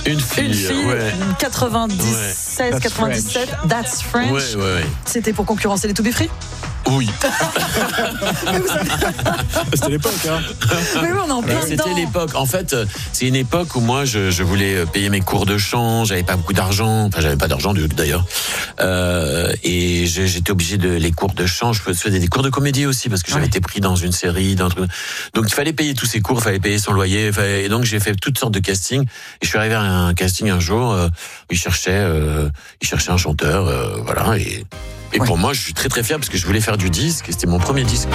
Une fille, 97, ouais. 97, That's French. Ouais. C'était pour concurrencer les To Be Free. Oui. C'était l'époque, hein. Mais oui, on est en plein dedans. C'était l'époque. En fait, c'est une époque où moi, je voulais payer mes cours de chant. J'avais pas beaucoup d'argent. Enfin, j'avais pas d'argent d'ailleurs. Et j'étais obligé de les cours de chant. Je faisais des cours de comédie aussi parce que j'avais été pris dans une série. Donc, il fallait payer tous ces cours. Il fallait payer son loyer. Et donc, j'ai fait toutes sortes de castings. Et je suis arrivé à un casting un jour. Où ils cherchaient un chanteur. Voilà. Et pour moi, je suis très très fier parce que je voulais faire du disque et c'était mon premier disque.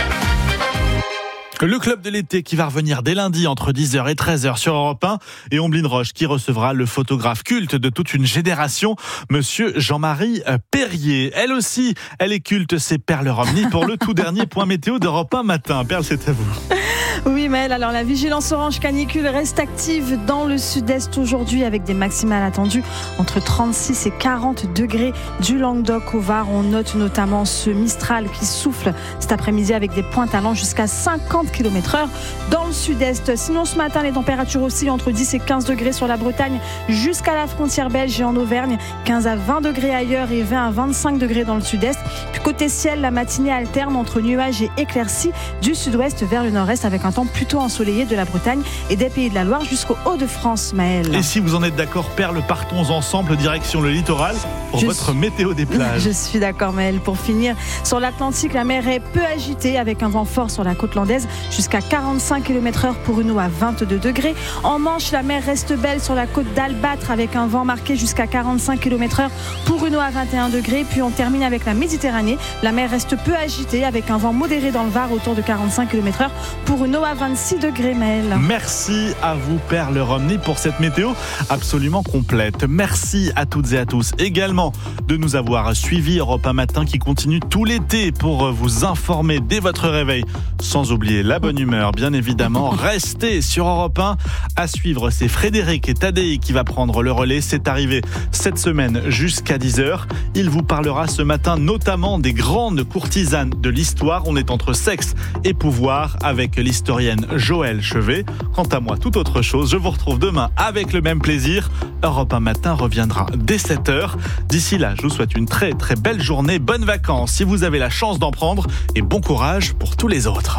Le club de l'été qui va revenir dès lundi entre 10h et 13h sur Europe 1 et Omblin Roche qui recevra le photographe culte de toute une génération, monsieur Jean-Marie Perrier. Elle aussi, elle est culte, c'est Perle Romney pour le tout dernier point météo d'Europe 1 matin. Perle, c'est à vous. Oui, Maëlle, alors la vigilance orange canicule reste active dans le sud-est aujourd'hui avec des maximales attendues entre 36 et 40 degrés du Languedoc au Var. On note notamment ce Mistral qui souffle cet après-midi avec des pointes allant jusqu'à 50 km/h dans le sud-est. Sinon, ce matin, les températures oscillent entre 10 et 15 degrés sur la Bretagne jusqu'à la frontière belge et en Auvergne. 15 à 20 degrés ailleurs et 20 à 25 degrés dans le sud-est. Puis côté ciel, la matinée alterne entre nuages et éclaircies du sud-ouest vers le nord-est avec un temps plutôt ensoleillé de la Bretagne et des Pays de la Loire jusqu'au Hauts-de-France, Maëlle. Et si vous en êtes d'accord, Perle, partons ensemble direction le littoral pour votre météo des plages. Je suis d'accord, Maëlle. Pour finir, sur l'Atlantique, la mer est peu agitée avec un vent fort sur la côte landaise jusqu'à 45 km/h pour une eau à 22 degrés. En Manche, la mer reste belle sur la côte d'Albâtre avec un vent marqué jusqu'à 45 km/h pour une eau à 21 degrés. Puis on termine avec la Méditerranée. La mer reste peu agitée avec un vent modéré dans le Var autour de 45 km/h pour une eau à 26 degrés, Maëlle. Merci à vous, Perle Romney, pour cette météo absolument complète. Merci à toutes et à tous également de nous avoir suivis. Europe 1 Matin qui continue tout l'été pour vous informer dès votre réveil. Sans oublier la bonne humeur, bien évidemment. Restez sur Europe 1. À suivre, c'est Frédéric et Tadei qui va prendre le relais. C'est arrivé cette semaine jusqu'à 10h. Il vous parlera ce matin notamment des grandes courtisanes de l'histoire. On est entre sexe et pouvoir avec l'historienne Joëlle Chevet. Quant à moi, toute autre chose. Je vous retrouve demain avec le même plaisir. Europe 1 Matin reviendra dès 7h. D'ici là, je vous souhaite une très très belle journée. Bonnes vacances si vous avez la chance d'en prendre et bon courage pour tous les autres.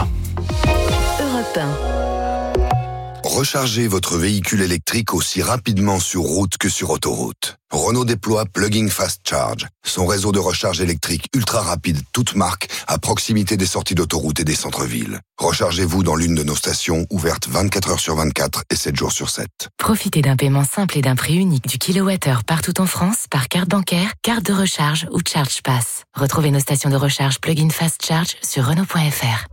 Europe 1. Rechargez votre véhicule électrique aussi rapidement sur route que sur autoroute. Renault déploie Plug-in Fast Charge, son réseau de recharge électrique ultra rapide, toute marque, à proximité des sorties d'autoroute et des centres-villes. Rechargez-vous dans l'une de nos stations ouvertes 24 heures sur 24 et 7 jours sur 7. Profitez d'un paiement simple et d'un prix unique du kilowattheure partout en France par carte bancaire, carte de recharge ou Charge Pass. Retrouvez nos stations de recharge Plug-in Fast Charge sur Renault.fr.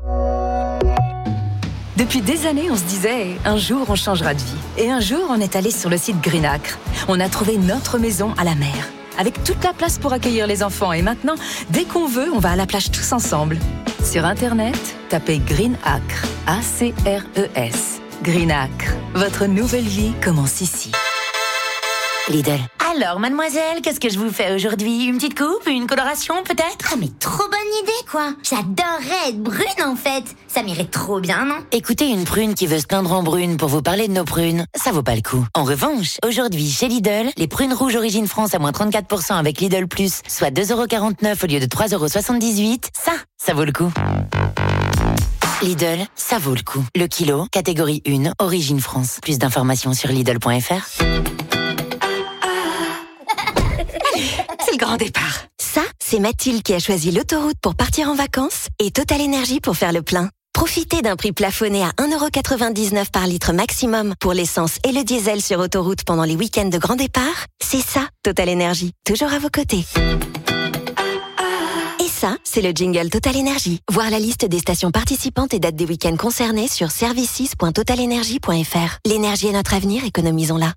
Depuis des années, on se disait, un jour on changera de vie. Et un jour, on est allé sur le site Greenacre. On a trouvé notre maison à la mer, avec toute la place pour accueillir les enfants. Et maintenant, dès qu'on veut, on va à la plage tous ensemble. Sur Internet, tapez Greenacre, A-C-R-E-S. Greenacre, votre nouvelle vie commence ici. Lidl. Alors, mademoiselle, qu'est-ce que je vous fais aujourd'hui? Une petite coupe? Une coloration, peut-être? Ah, mais trop bonne idée, quoi. J'adorerais être brune, en fait. Ça m'irait trop bien, non? Écoutez, une prune qui veut se peindre en brune pour vous parler de nos prunes, ça vaut pas le coup. En revanche, aujourd'hui, chez Lidl, les prunes rouges Origine France à moins 34% avec Lidl Plus, soit 2,49€ au lieu de 3,78€, ça vaut le coup. Lidl, ça vaut le coup. Le kilo, catégorie 1, Origine France. Plus d'informations sur Lidl.fr. C'est le grand départ. Ça, c'est Mathilde qui a choisi l'autoroute pour partir en vacances et Total Énergie pour faire le plein. Profitez d'un prix plafonné à 1,99€ par litre maximum pour l'essence et le diesel sur autoroute pendant les week-ends de grand départ. C'est ça, Total Énergie. Toujours à vos côtés. Et ça, c'est le jingle Total Énergie. Voir la liste des stations participantes et dates des week-ends concernés sur services.totalenergie.fr. L'énergie est notre avenir, économisons-la.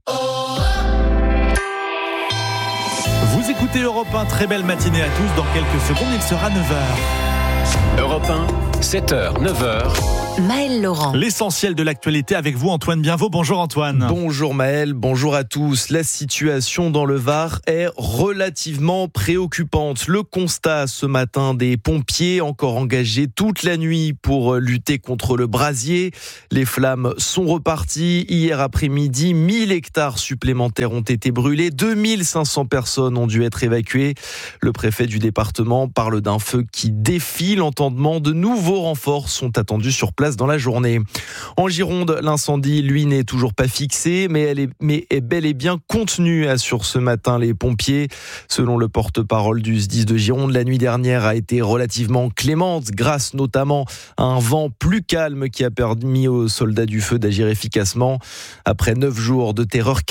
Vous écoutez Europe 1, très belle matinée à tous. Dans quelques secondes, il sera 9h. Europe 1, 7h, 9h. Maël Laurent. L'essentiel de l'actualité avec vous, Antoine Bienvot. Bonjour Antoine. Bonjour Maël, bonjour à tous. La situation dans le Var est relativement préoccupante. Le constat ce matin des pompiers encore engagés toute la nuit pour lutter contre le brasier. Les flammes sont reparties. Hier après-midi, 1000 hectares supplémentaires ont été brûlés. 2500 personnes ont dû être évacuées. Le préfet du département parle d'un feu qui défie l'entendement. De nouveaux renforts sont attendus sur place dans la journée. En Gironde, l'incendie, lui, n'est toujours pas fixé, mais est bel et bien contenu, assurent ce matin les pompiers. Selon le porte-parole du SDIS de Gironde, la nuit dernière a été relativement clémente, grâce notamment à un vent plus calme qui a permis aux soldats du feu d'agir efficacement. Après 9 jours de terreur,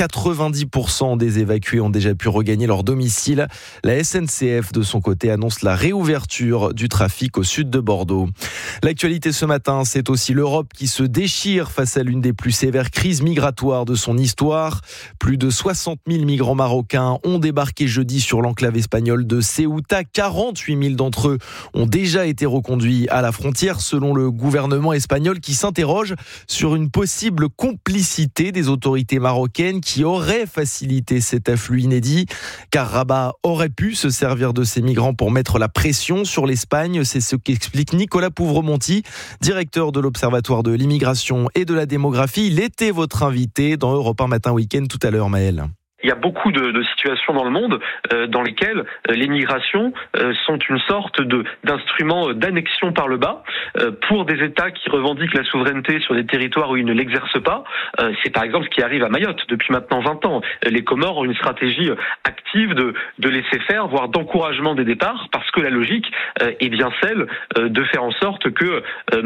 90% des évacués ont déjà pu regagner leur domicile. La SNCF, de son côté, annonce la réouverture du trafic au sud de Bordeaux. L'actualité ce matin, c'est aussi l'Europe qui se déchire face à l'une des plus sévères crises migratoires de son histoire. Plus de 60 000 migrants marocains ont débarqué jeudi sur l'enclave espagnole de Ceuta. 48 000 d'entre eux ont déjà été reconduits à la frontière, selon le gouvernement espagnol qui s'interroge sur une possible complicité des autorités marocaines qui aurait facilité cet afflux inédit. Car Rabat aurait pu se servir de ces migrants pour mettre la pression sur l'Espagne. C'est ce qu'explique Nicolas Pouvremonti, directeur de l'Observatoire de l'immigration et de la démographie. Il était votre invité dans Europe 1 Matin Week-end tout à l'heure, Maël. Il y a beaucoup de situations dans le monde dans lesquelles les migrations sont une sorte d'instrument d'annexion par le bas pour des États qui revendiquent la souveraineté sur des territoires où ils ne l'exercent pas. C'est par exemple ce qui arrive à Mayotte depuis maintenant 20 ans. Les Comores ont une stratégie active de laisser faire, voire d'encouragement des départs, parce que la logique est bien celle de faire en sorte que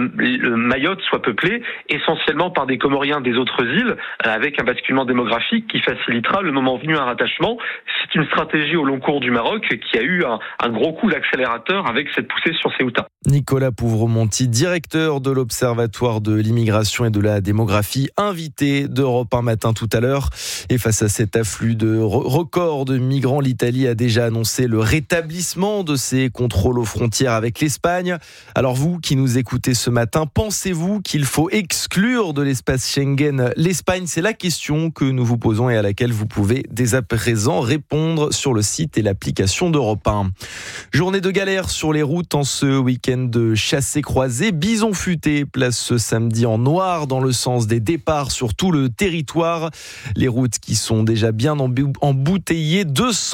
Mayotte soit peuplée essentiellement par des Comoriens des autres îles, avec un basculement démographique qui facilitera le moment venu un rattachement. C'est une stratégie au long cours du Maroc qui a eu un gros coup d'accélérateur avec cette poussée sur Ceuta. Nicolas Pouvremonti, directeur de l'Observatoire de l'immigration et de la démographie, invité d'Europe 1 Matin tout à l'heure. Et face à cet afflux de record de migrants, l'Italie a déjà annoncé le rétablissement de ses contrôles aux frontières avec l'Espagne. Alors vous qui nous écoutez ce matin, pensez-vous qu'il faut exclure de l'espace Schengen l'Espagne ? C'est la question que nous vous posons et à laquelle vous pouvez dès à présent répondre sur le site et l'application d'Europe 1. Journée de galère sur les routes en ce week-end de chassé-croisé. Bison futé place ce samedi en noir dans le sens des départs sur tout le territoire. Les routes qui sont déjà bien embouteillées.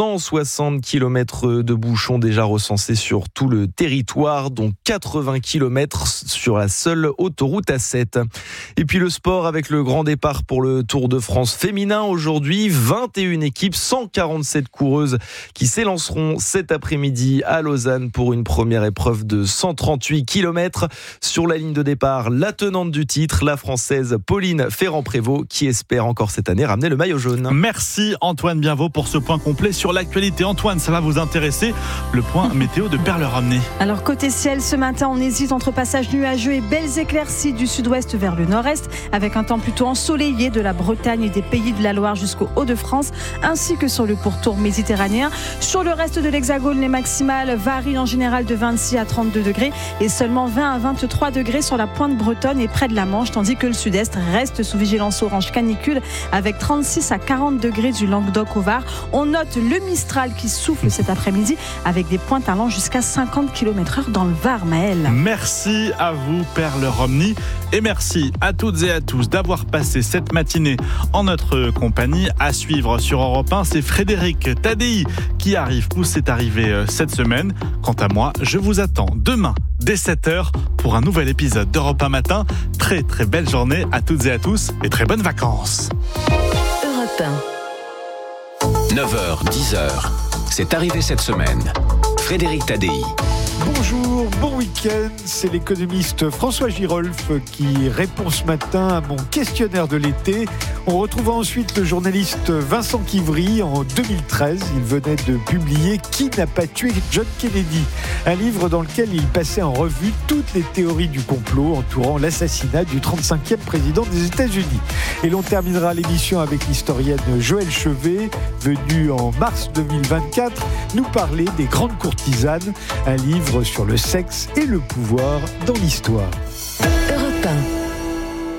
260 km de bouchons déjà recensés sur tout le territoire, dont 80 km sur la seule autoroute A7. Et puis le sport avec le grand départ pour le Tour de France féminin aujourd'hui. 21 équipes, 147 coureuses qui s'élanceront cet après-midi à Lausanne pour une première épreuve de 138 km. Sur la ligne de départ, la tenante du titre, la Française Pauline Ferrand-Prévot, qui espère encore cette année ramener le maillot jaune. Merci Antoine Bienvot pour ce point complet sur l'actualité. Antoine, ça va vous intéresser, le point météo de Perle Ramenée. Alors côté ciel, ce matin, on hésite entre passages nuageux et belles éclaircies du sud-ouest vers le nord-est, avec un temps plutôt ensoleillé de la Bretagne et des pays de la Loire jusqu'au Hauts-de-France, ainsi que sur le pourtour méditerranéen. Sur le reste de l'Hexagone, les maximales varient en général de 26 à 32 degrés et seulement 20 à 23 degrés sur la pointe bretonne et près de la Manche, tandis que le sud-est reste sous vigilance orange canicule avec 36 à 40 degrés du Languedoc au Var. On note le Mistral qui souffle cet après-midi avec des pointes allant jusqu'à 50 km/h dans le Var, Maël. Merci à vous, Perle Romney, et merci à toutes et à tous d'avoir passé cette matinée en notre compagnie. À suivre sur Europe 1, c'est Frédéric Tadei qui arrive, ou c'est arrivé cette semaine. Quant à moi, je vous attends demain dès 7h pour un nouvel épisode d'Europe 1 Matin. Très très belle journée à toutes et à tous et très bonnes vacances. Europe 1. 9h, 10h, c'est arrivé cette semaine. Frédéric Tadei. Bonjour, bon week-end, c'est l'économiste François Girolf qui répond ce matin à mon questionnaire de l'été. On retrouve ensuite le journaliste Vincent Quivry en 2013. Il venait de publier « Qui n'a pas tué John Kennedy ?», un livre dans lequel il passait en revue toutes les théories du complot entourant l'assassinat du 35e président des États-Unis. Et l'on terminera l'émission avec l'historienne Joëlle Chevet, venue en mars 2024 nous parler des grandes courtisanes, un livre sur le sexe et le pouvoir dans l'histoire. Europe 1.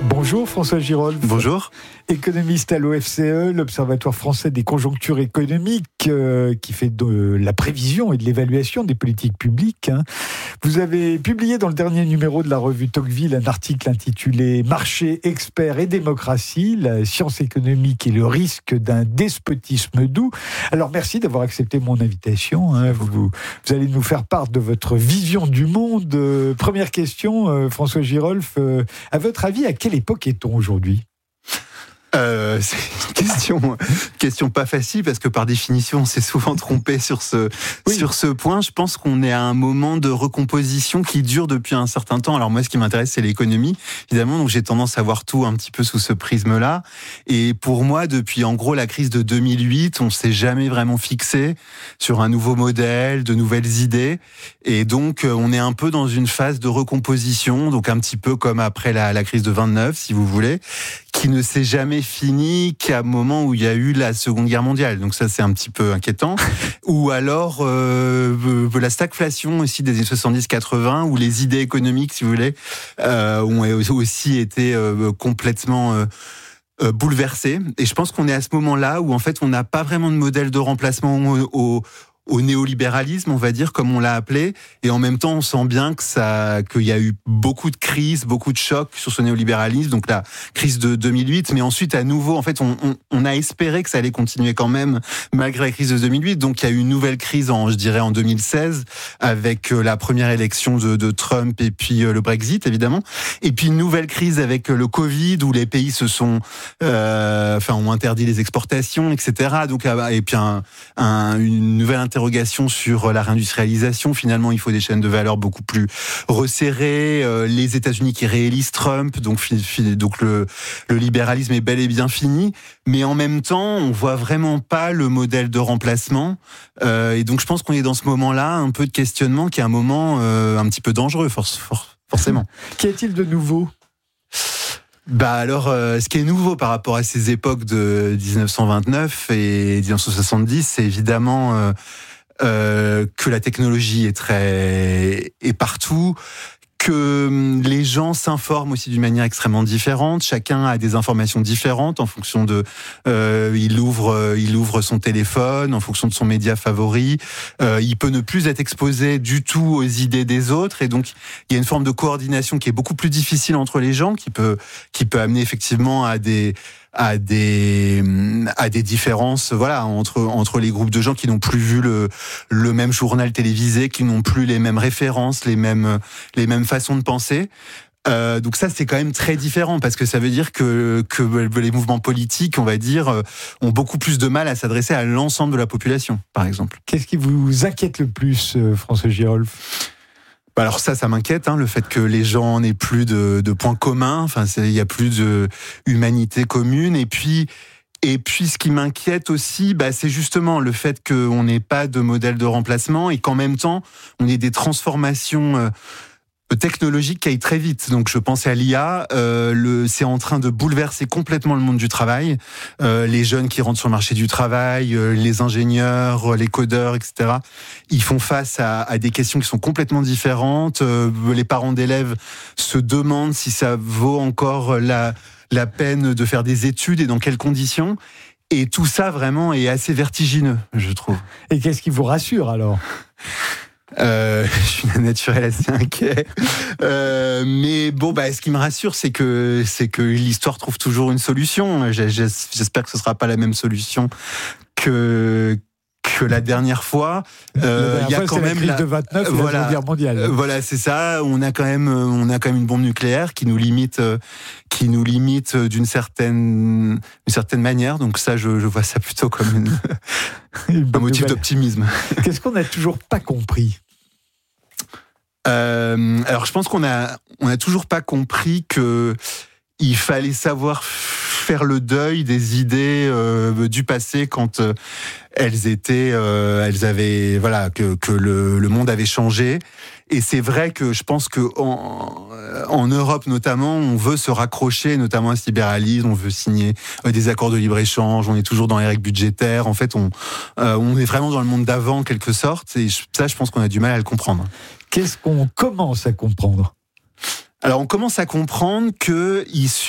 Bonjour François Girolf. Bonjour. Économiste à l'OFCE, l'Observatoire français des conjonctures économiques, qui fait de la prévision et de l'évaluation des politiques publiques. Vous avez publié dans le dernier numéro de la revue Tocqueville un article intitulé « Marché, experts et démocratie, la science économique et le risque d'un despotisme doux ». Alors merci d'avoir accepté mon invitation. Vous allez nous faire part de votre vision du monde. Première question, François Girolf, à votre avis, à quelle époque est-on aujourd'hui ? C'est une question pas facile parce que par définition on s'est souvent trompé sur ce point. Je pense qu'on est à un moment de recomposition qui dure depuis un certain temps. Alors moi ce qui m'intéresse c'est l'économie évidemment, donc j'ai tendance à voir tout un petit peu sous ce prisme-là. Et pour moi depuis en gros la crise de 2008, on s'est jamais vraiment fixé sur un nouveau modèle, de nouvelles idées. Et donc on est un peu dans une phase de recomposition, donc un petit peu comme après la crise de 29 si vous voulez, qui ne s'est jamais fini qu'à un moment où il y a eu la Seconde Guerre mondiale. Donc ça, c'est un petit peu inquiétant. Ou alors la stagflation aussi des années 70-80, où les idées économiques, si vous voulez, ont aussi été complètement bouleversées. Et je pense qu'on est à ce moment-là où en fait, on n'a pas vraiment de modèle de remplacement au néolibéralisme, on va dire, comme on l'a appelé, et en même temps, on sent bien qu'il y a eu beaucoup de crises, beaucoup de chocs sur ce néolibéralisme, donc la crise de 2008, mais ensuite, à nouveau, en fait, on a espéré que ça allait continuer quand même, malgré la crise de 2008, donc il y a eu une nouvelle crise en 2016, avec la première élection de Trump, et puis le Brexit, évidemment, et puis une nouvelle crise avec le Covid, où les pays ont interdit les exportations, etc., donc, et puis une nouvelle interrogation sur la réindustrialisation. Finalement, il faut des chaînes de valeur beaucoup plus resserrées. Les États-Unis qui réélisent Trump, donc le libéralisme est bel et bien fini. Mais en même temps, on voit vraiment pas le modèle de remplacement. Et donc, je pense qu'on est dans ce moment-là, un peu de questionnement, qui est un moment un petit peu dangereux, forcément. Qu'y a-t-il de nouveau ? Ce qui est nouveau par rapport à ces époques de 1929 et 1970, c'est évidemment que la technologie est partout, que les gens s'informent aussi d'une manière extrêmement différente. Chacun a des informations différentes en fonction de... il ouvre son téléphone en fonction de son média favori. Il peut ne plus être exposé du tout aux idées des autres. Et donc, il y a une forme de coordination qui est beaucoup plus difficile entre les gens, qui peut amener effectivement à des différences, voilà, entre les groupes de gens qui n'ont plus vu le même journal télévisé, qui n'ont plus les mêmes références, les mêmes façons de penser. Donc ça, c'est quand même très différent parce que ça veut dire que les mouvements politiques, on va dire, ont beaucoup plus de mal à s'adresser à l'ensemble de la population, par exemple. Qu'est-ce qui vous inquiète le plus, François Girolf ? Alors ça m'inquiète, le fait que les gens n'aient plus de points communs. Enfin, il y a plus de humanité commune. Et puis, ce qui m'inquiète aussi, c'est justement le fait qu'on n'ait pas de modèle de remplacement et qu'en même temps, on ait des transformations technologiques qui aillent très vite. Donc je pense à l'IA, c'est en train de bouleverser complètement le monde du travail. Les jeunes qui rentrent sur le marché du travail, les ingénieurs, les codeurs, etc. Ils font face à des questions qui sont complètement différentes. Les parents d'élèves se demandent si ça vaut encore la peine de faire des études et dans quelles conditions. Et tout ça vraiment est assez vertigineux, je trouve. Et qu'est-ce qui vous rassure alors ? Je suis d'un naturel assez inquiet. Mais bon, ce qui me rassure, c'est que l'histoire trouve toujours une solution. J'espère que ce sera pas la même solution que la dernière fois. Il y a quand même la crise de 29 et la Seconde Guerre mondiale. Voilà, c'est ça. On a quand même une bombe nucléaire qui nous limite d'une certaine manière. Donc ça, je vois ça plutôt comme un motif d'optimisme. Qu'est-ce qu'on n'a toujours pas compris ? Alors, je pense qu'on a toujours pas compris que il fallait savoir faire le deuil des idées du passé quand que le monde avait changé. Et c'est vrai que je pense que en Europe notamment, on veut se raccrocher notamment à ce libéralisme, on veut signer des accords de libre-échange, on est toujours dans les règles budgétaires. En fait, on est vraiment dans le monde d'avant en quelque sorte. Et ça, je pense qu'on a du mal à le comprendre. Qu'est-ce qu'on commence à comprendre ? Alors on commence à comprendre que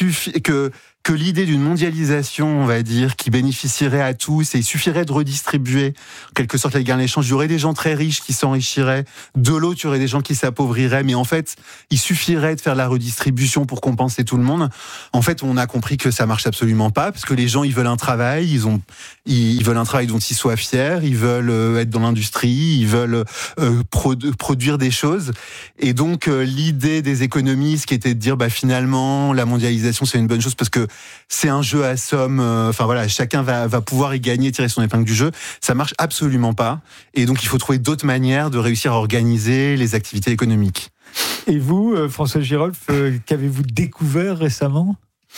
l'idée d'une mondialisation, on va dire, qui bénéficierait à tous et il suffirait de redistribuer, en quelque sorte, les gains d'échange. Il y aurait des gens très riches qui s'enrichiraient, de l'autre, il y aurait des gens qui s'appauvriraient, mais en fait, il suffirait de faire la redistribution pour compenser tout le monde. En fait, on a compris que ça marche absolument pas, parce que les gens, ils veulent un travail, ils veulent un travail dont ils soient fiers, ils veulent être dans l'industrie, ils veulent produire des choses. Et donc, l'idée des économistes qui était de dire, finalement, la mondialisation, c'est une bonne chose parce que c'est un jeu à somme. Chacun va pouvoir y gagner, tirer son épingle du jeu. Ça marche absolument pas. Et donc, il faut trouver d'autres manières de réussir à organiser les activités économiques. Et vous, François Girolf, qu'avez-vous découvert récemment ?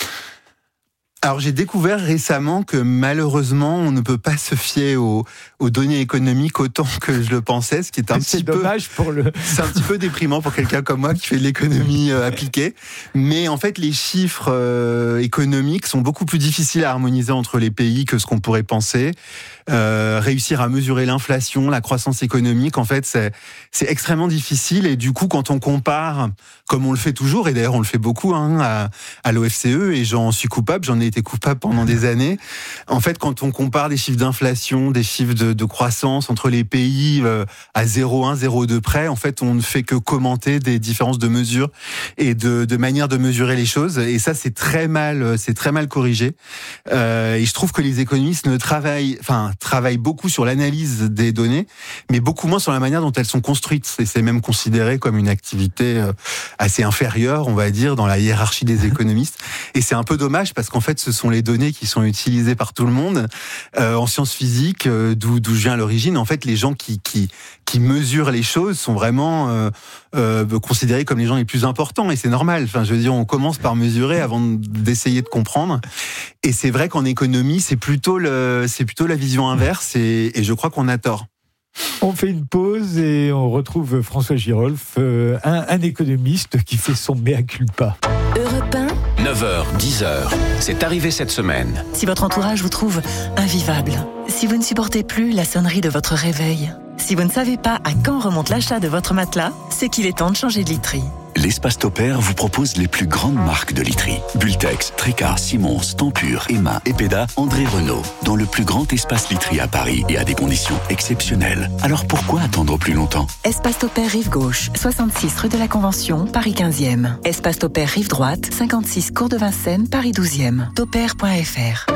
Alors j'ai découvert récemment que malheureusement on ne peut pas se fier aux données économiques autant que je le pensais, ce qui est c'est dommage pour le. C'est un petit peu déprimant pour quelqu'un comme moi qui fait de l'économie appliquée. Mais en fait les chiffres économiques sont beaucoup plus difficiles à harmoniser entre les pays que ce qu'on pourrait penser. Réussir à mesurer l'inflation, la croissance économique, en fait c'est extrêmement difficile et du coup quand on compare, comme on le fait toujours et d'ailleurs on le fait beaucoup à l'OFCE et j'en suis coupable, j'en ai été coupable pendant des années. En fait, quand on compare des chiffres d'inflation, des chiffres de croissance entre les pays à 0,1, 0,2 près, en fait, on ne fait que commenter des différences de mesure et de manière de mesurer les choses. Et ça, c'est très mal corrigé. Et je trouve que les économistes travaillent beaucoup sur l'analyse des données, mais beaucoup moins sur la manière dont elles sont construites. Et c'est même considéré comme une activité assez inférieure, on va dire, dans la hiérarchie des économistes. Et c'est un peu dommage parce qu'en fait, ce sont les données qui sont utilisées par tout le monde. En sciences physiques, d'où je viens à l'origine, en fait, les gens qui mesurent les choses sont vraiment considérés comme les gens les plus importants. Et c'est normal. Enfin, je veux dire, on commence par mesurer avant d'essayer de comprendre. Et c'est vrai qu'en économie, c'est plutôt la vision inverse. Et je crois qu'on a tort. On fait une pause et on retrouve François Girolf, un économiste qui fait son mea culpa. Europe 1. 9h, 10h, c'est arrivé cette semaine. Si votre entourage vous trouve invivable, si vous ne supportez plus la sonnerie de votre réveil, si vous ne savez pas à quand remonte l'achat de votre matelas, c'est qu'il est temps de changer de literie. L'Espace Topair vous propose les plus grandes marques de literie. Bultex, Tricard, Simons, Tempur, Emma, Epeda, André Renault. Dans le plus grand espace literie à Paris et à des conditions exceptionnelles. Alors pourquoi attendre plus longtemps ? Espace Topair Rive Gauche, 66 rue de la Convention, Paris 15e. Espace Topair Rive Droite, 56 cours de Vincennes, Paris 12e. Topair.fr.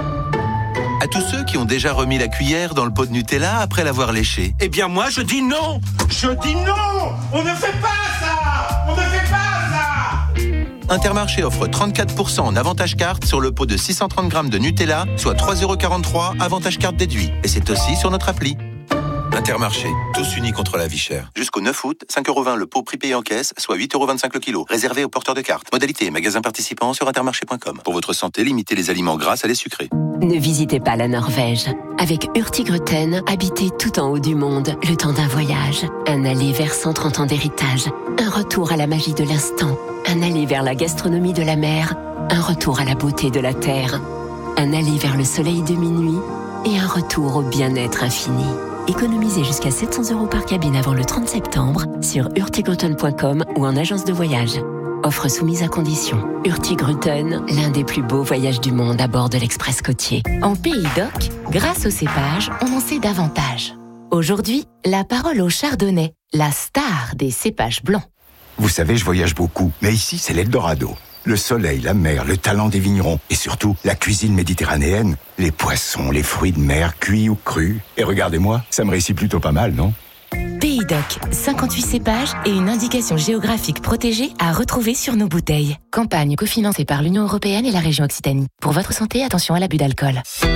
À tous ceux qui ont déjà remis la cuillère dans le pot de Nutella après l'avoir léché. Eh bien moi je dis non. Je dis non. On ne fait pas ça. On ne fait pas ça. Intermarché offre 34% en avantage carte sur le pot de 630 grammes de Nutella, soit 3,43 € avantage carte déduit. Et c'est aussi sur notre appli. Intermarché, tous unis contre la vie chère. Jusqu'au 9 août, 5,20 € le pot prix payé en caisse, soit 8,25 € le kilo. Réservé aux porteurs de cartes. Modalité magasin participant sur intermarché.com. Pour votre santé, limitez les aliments gras à les sucrés. Ne visitez pas la Norvège. Avec Hurtigruten, habitez tout en haut du monde le temps d'un voyage. Un aller vers 130 ans d'héritage. Un retour à la magie de l'instant. Un aller vers la gastronomie de la mer. Un retour à la beauté de la terre. Un aller vers le soleil de minuit. Et un retour au bien-être infini. Économisez jusqu'à 700 € par cabine avant le 30 septembre sur hurtigruten.com ou en agence de voyage. Offre soumise à condition. Hurtigruten, l'un des plus beaux voyages du monde à bord de l'Express côtier. En Pays d'Oc, grâce au cépage, on en sait davantage. Aujourd'hui, la parole au chardonnay, la star des cépages blancs. Vous savez, je voyage beaucoup, mais ici, c'est l'Eldorado. Le soleil, la mer, le talent des vignerons et surtout la cuisine méditerranéenne, les poissons, les fruits de mer, cuits ou crus. Et regardez-moi, ça me réussit plutôt pas mal, non ? Pays d'Oc, 58 cépages et une indication géographique protégée à retrouver sur nos bouteilles. Campagne cofinancée par l'Union européenne et la région Occitanie. Pour votre santé, attention à l'abus d'alcool. C'est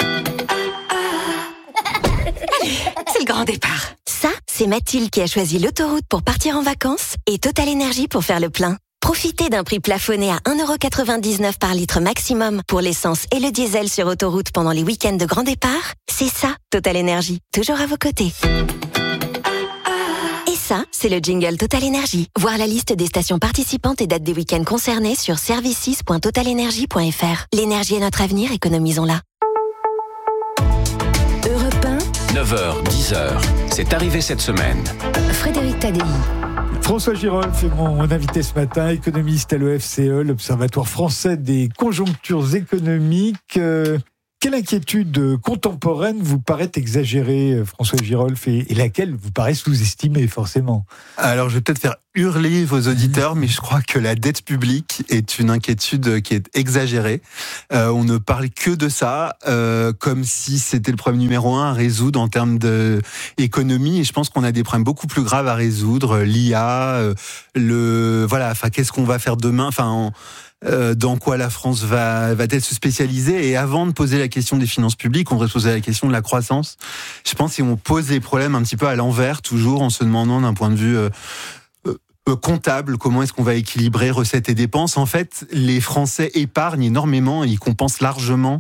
le grand départ. Ça, c'est Mathilde qui a choisi l'autoroute pour partir en vacances et Total Énergie pour faire le plein. Profitez d'un prix plafonné à 1,99 € par litre maximum pour l'essence et le diesel sur autoroute pendant les week-ends de grand départ. C'est ça, Total Énergie. Toujours à vos côtés. Et ça, c'est le jingle Total Énergie. Voir la liste des stations participantes et dates des week-ends concernés sur services.totalenergie.fr. L'énergie est notre avenir, économisons-la. Europe 1. 9h, 10h, c'est arrivé cette semaine. Frédéric Tadei. François Girolf est mon invité ce matin, économiste à l'OFCE, l'Observatoire français des conjonctures économiques. Quelle inquiétude contemporaine vous paraît exagérée, François Girolf, et laquelle vous paraît sous-estimée, forcément? Alors, je vais peut-être faire hurler vos auditeurs, mais je crois que la dette publique est une inquiétude qui est exagérée. On ne parle que de ça, comme si c'était le problème numéro 1 à résoudre en termes d'économie. Et je pense qu'on a des problèmes beaucoup plus graves à résoudre. L'IA, qu'est-ce qu'on va faire demain? Dans quoi la France va-t-elle se spécialiser? Et avant de poser la question des finances publiques, on devrait se poser la question de la croissance. Je pense qu'on pose les problèmes un petit peu à l'envers, toujours en se demandant d'un point de vue comptable, comment est-ce qu'on va équilibrer recettes et dépenses. En fait, les Français épargnent énormément et ils compensent largement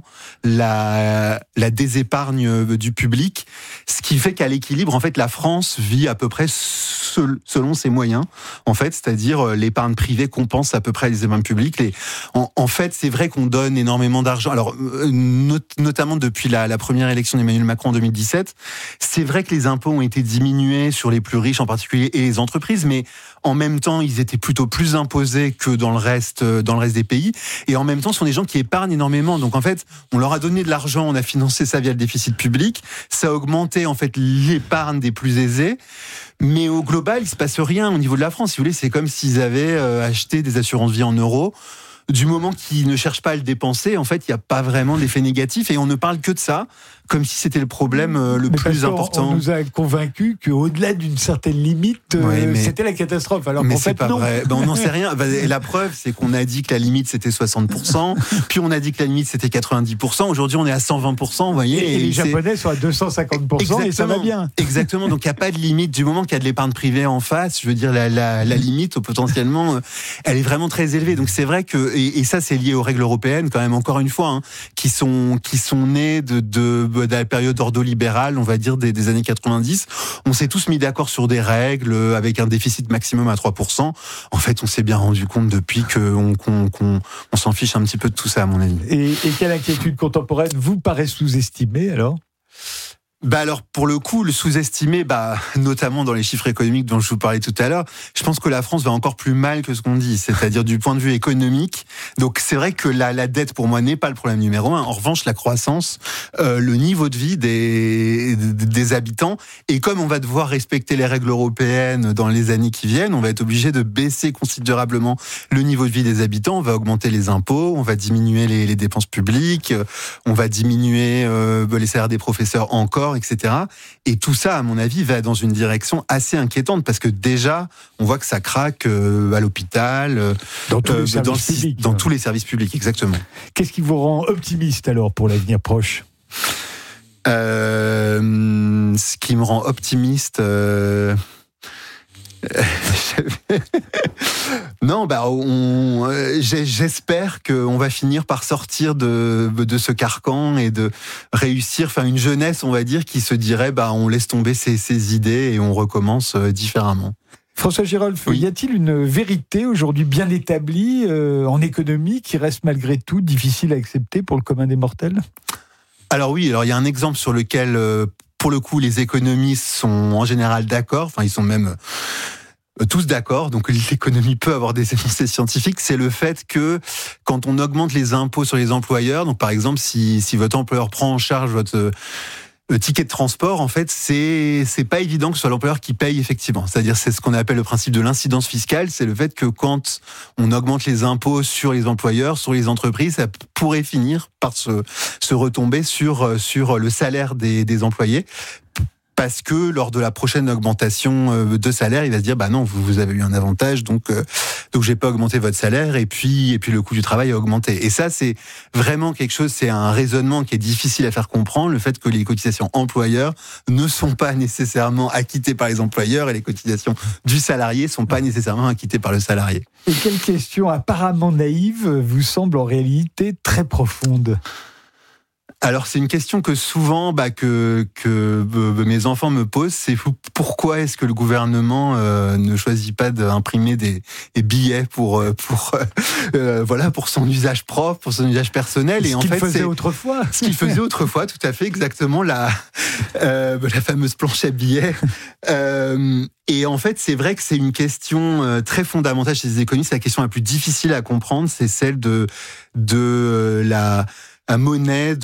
la désépargne du public, ce qui fait qu'à l'équilibre, en fait, la France vit à peu près selon ses moyens, en fait, c'est-à-dire l'épargne privée compense à peu près les épargnes publiques. En fait, c'est vrai qu'on donne énormément d'argent. Alors, notamment depuis la première élection d'Emmanuel Macron en 2017, c'est vrai que les impôts ont été diminués sur les plus riches en particulier et les entreprises, mais en même temps, ils étaient plutôt plus imposés que dans le reste des pays. Et en même temps, ce sont des gens qui épargnent énormément. Donc en fait, on leur a donné de l'argent, on a financé ça via le déficit public. Ça a augmenté en fait l'épargne des plus aisés. Mais au global, il se passe rien au niveau de la France. Si vous voulez, c'est comme s'ils avaient acheté des assurances vie en euros. Du moment qu'ils ne cherchent pas à le dépenser, en fait, il n'y a pas vraiment d'effet négatif. Et on ne parle que de ça, comme si c'était le problème le plus important. On nous a convaincus qu'au-delà d'une certaine limite, c'était la catastrophe. Alors qu'en fait, c'est pas non. vrai. On n'en sait rien. Et la preuve, c'est qu'on a dit que la limite, c'était 60%. Puis on a dit que la limite, c'était 90%. Aujourd'hui, on est à 120%. Vous voyez, et les Japonais sont à 250%. Exactement. Et ça va bien. Exactement. Donc, il n'y a pas de limite. Du moment qu'il y a de l'épargne privée en face, je veux dire, la limite, potentiellement, elle est vraiment très élevée. Donc, c'est vrai que, et ça, c'est lié aux règles européennes, quand même, encore une fois, qui sont nées de la période ordolibérale, on va dire, des années 90. On s'est tous mis d'accord sur des règles avec un déficit maximum à 3%. En fait, on s'est bien rendu compte depuis qu'on s'en fiche un petit peu de tout ça, à mon avis. Et quelle inquiétude contemporaine vous paraît sous-estimée, alors ? Alors, pour le coup, le sous-estimé, notamment dans les chiffres économiques dont je vous parlais tout à l'heure, je pense que la France va encore plus mal que ce qu'on dit, c'est-à-dire du point de vue économique. Donc, c'est vrai que la dette, pour moi, n'est pas le problème numéro 1. En revanche, la croissance, le niveau de vie des habitants. Et comme on va devoir respecter les règles européennes dans les années qui viennent, on va être obligé de baisser considérablement le niveau de vie des habitants. On va augmenter les impôts, on va diminuer les dépenses publiques, on va diminuer les salaires des professeurs encore, etc. Et tout ça, à mon avis, va dans une direction assez inquiétante parce que déjà, on voit que ça craque à l'hôpital, dans tous les services publics, exactement. Qu'est-ce qui vous rend optimiste alors pour l'avenir proche ? Ce qui me rend optimiste... Non, j'espère qu'on va finir par sortir de ce carcan et de réussir, une jeunesse, on va dire, qui se dirait, on laisse tomber ses idées et on recommence différemment. François Girolf, y a-t-il une vérité aujourd'hui bien établie en économie qui reste malgré tout difficile à accepter pour le commun des mortels ? Alors oui, il y a un exemple sur lequel, pour le coup, les économistes sont en général d'accord, ils sont même... tous d'accord, donc l'économie peut avoir des énoncés scientifiques, c'est le fait que quand on augmente les impôts sur les employeurs, donc par exemple si votre employeur prend en charge votre ticket de transport, en fait c'est pas évident que ce soit l'employeur qui paye effectivement. C'est-à-dire c'est ce qu'on appelle le principe de l'incidence fiscale, c'est le fait que quand on augmente les impôts sur les employeurs, sur les entreprises, ça pourrait finir par se retomber sur le salaire des employés. Parce que lors de la prochaine augmentation de salaire, il va se dire non, vous avez eu un avantage, donc j'ai pas augmenté votre salaire et puis le coût du travail a augmenté. Et ça, c'est vraiment quelque chose, c'est un raisonnement qui est difficile à faire comprendre, le fait que les cotisations employeurs ne sont pas nécessairement acquittées par les employeurs et les cotisations du salarié sont pas nécessairement acquittées par le salarié. Et quelle question apparemment naïve vous semble en réalité très profonde ? Alors c'est une question que souvent que mes enfants me posent, c'est pourquoi est-ce que le gouvernement ne choisit pas d'imprimer des billets pour son usage propre, pour son usage personnel. Ce qu'il faisait autrefois. Ce qu'il faisait autrefois, tout à fait, exactement. La fameuse planche à billets. Et en fait, c'est vrai que c'est une question très fondamentale chez les économistes. C'est la question la plus difficile à comprendre, c'est celle de la monnaie,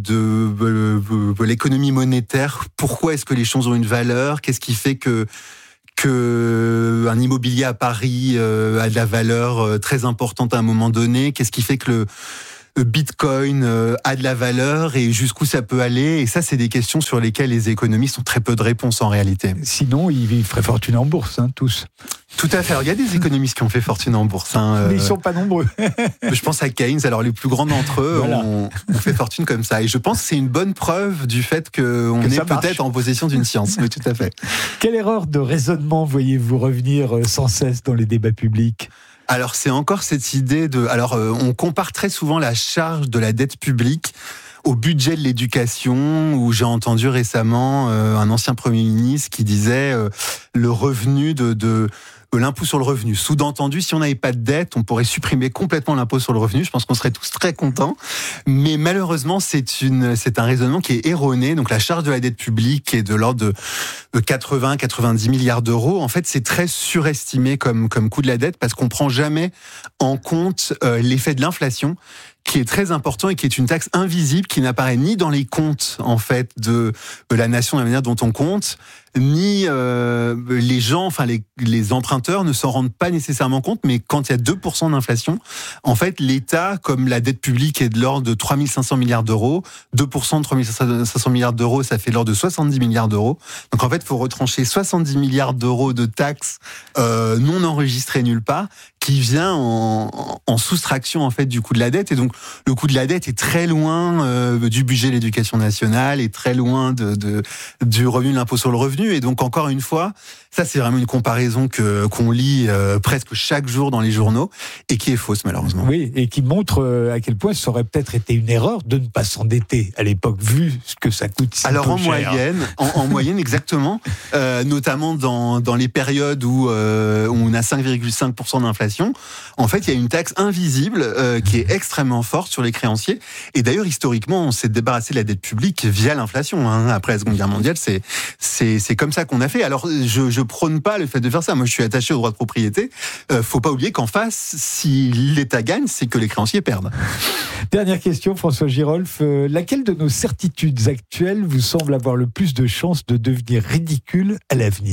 de l'économie monétaire. Pourquoi est-ce que les choses ont une valeur ? Qu'est-ce qui fait que un immobilier à Paris a de la valeur très importante à un moment donné ? Qu'est-ce qui fait que le Bitcoin a de la valeur et jusqu'où ça peut aller ? Et ça, c'est des questions sur lesquelles les économistes ont très peu de réponses en réalité. Sinon, ils feraient fortune en bourse, tous. Tout à fait. Alors, il y a des économistes qui ont fait fortune en bourse. Mais ils sont pas nombreux. Je pense à Keynes. Alors, les plus grands d'entre eux voilà. ont fait fortune comme ça. Et je pense que c'est une bonne preuve du fait qu'on est peut-être en possession d'une science. Oui, tout à fait. Quelle erreur de raisonnement voyez-vous revenir sans cesse dans les débats publics ? Alors, c'est encore cette idée de... Alors, on compare très souvent la charge de la dette publique au budget de l'éducation, où j'ai entendu récemment un ancien Premier ministre qui disait le revenu de l'impôt sur le revenu. Sous-entendu, si on n'avait pas de dette, on pourrait supprimer complètement l'impôt sur le revenu. Je pense qu'on serait tous très contents. Mais malheureusement, c'est un raisonnement qui est erroné. Donc la charge de la dette publique est de l'ordre de 80-90 milliards d'euros. En fait, c'est très surestimé comme coût de la dette parce qu'on prend jamais en compte l'effet de l'inflation, qui est très important et qui est une taxe invisible qui n'apparaît ni dans les comptes en fait de la nation, de la manière dont on compte, ni les gens, enfin les emprunteurs ne s'en rendent pas nécessairement compte, mais quand il y a 2% d'inflation, en fait l'État, comme la dette publique est de l'ordre de 3 500 milliards d'euros, 2% de 3 500 milliards d'euros, ça fait de l'ordre de 70 milliards d'euros. Donc en fait, il faut retrancher 70 milliards d'euros de taxes non enregistrées nulle part, qui vient en soustraction en fait du coût de la dette. Et donc le coût de la dette est très loin du budget de l'éducation nationale, est très loin du revenu de l'impôt sur le revenu. Et donc encore une fois, ça c'est vraiment une comparaison qu'on lit presque chaque jour dans les journaux et qui est fausse malheureusement. Oui, et qui montre à quel point ça aurait peut-être été une erreur de ne pas s'endetter à l'époque, vu ce que ça coûte si Alors peu en cher. en moyenne exactement, notamment dans les périodes où on a 5,5% d'inflation. En fait, il y a une taxe invisible qui est extrêmement forte sur les créanciers. Et d'ailleurs, historiquement, on s'est débarrassé de la dette publique via l'inflation. Après la Seconde Guerre mondiale, c'est comme ça qu'on a fait. Alors, je prône pas le fait de faire ça. Moi, je suis attaché au droit de propriété. Faut pas oublier qu'en face, si l'État gagne, c'est que les créanciers perdent. Dernière question, François Girolf. Laquelle de nos certitudes actuelles vous semble avoir le plus de chances de devenir ridicule à l'avenir ?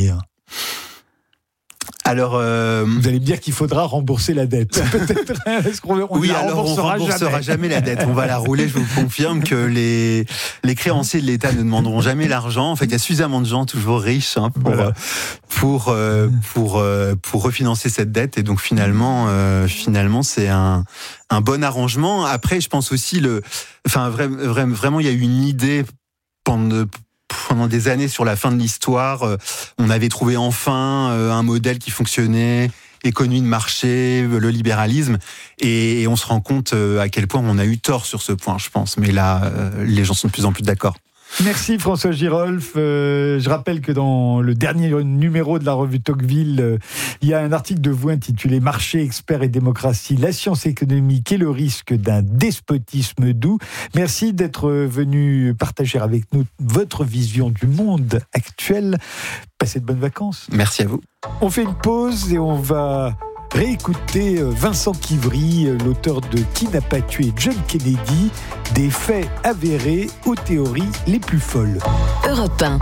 Alors, vous allez me dire qu'il faudra rembourser la dette. Peut-être. On remboursera jamais la dette. On va la rouler. Je vous confirme que les créanciers de l'État ne demanderont jamais l'argent. En fait, il y a suffisamment de gens toujours riches pour refinancer cette dette. Et donc finalement, c'est un bon arrangement. Après, je pense aussi vraiment, il y a eu une idée pendant des années sur la fin de l'histoire, on avait trouvé enfin un modèle qui fonctionnait, économie de marché, le libéralisme, et on se rend compte à quel point on a eu tort sur ce point, je pense. Mais là, les gens sont de plus en plus d'accord. Merci François Girolf. Je rappelle que dans le dernier numéro de la revue Tocqueville, il y a un article de vous intitulé « Marché, experts et démocratie, la science économique et le risque d'un despotisme doux ». Merci d'être venu partager avec nous votre vision du monde actuel. Passez de bonnes vacances. Merci à vous. On fait une pause et on va réécouter Vincent Quivry, l'auteur de « Qui n'a pas tué John Kennedy ?» des faits avérés aux théories les plus folles. Europe 1.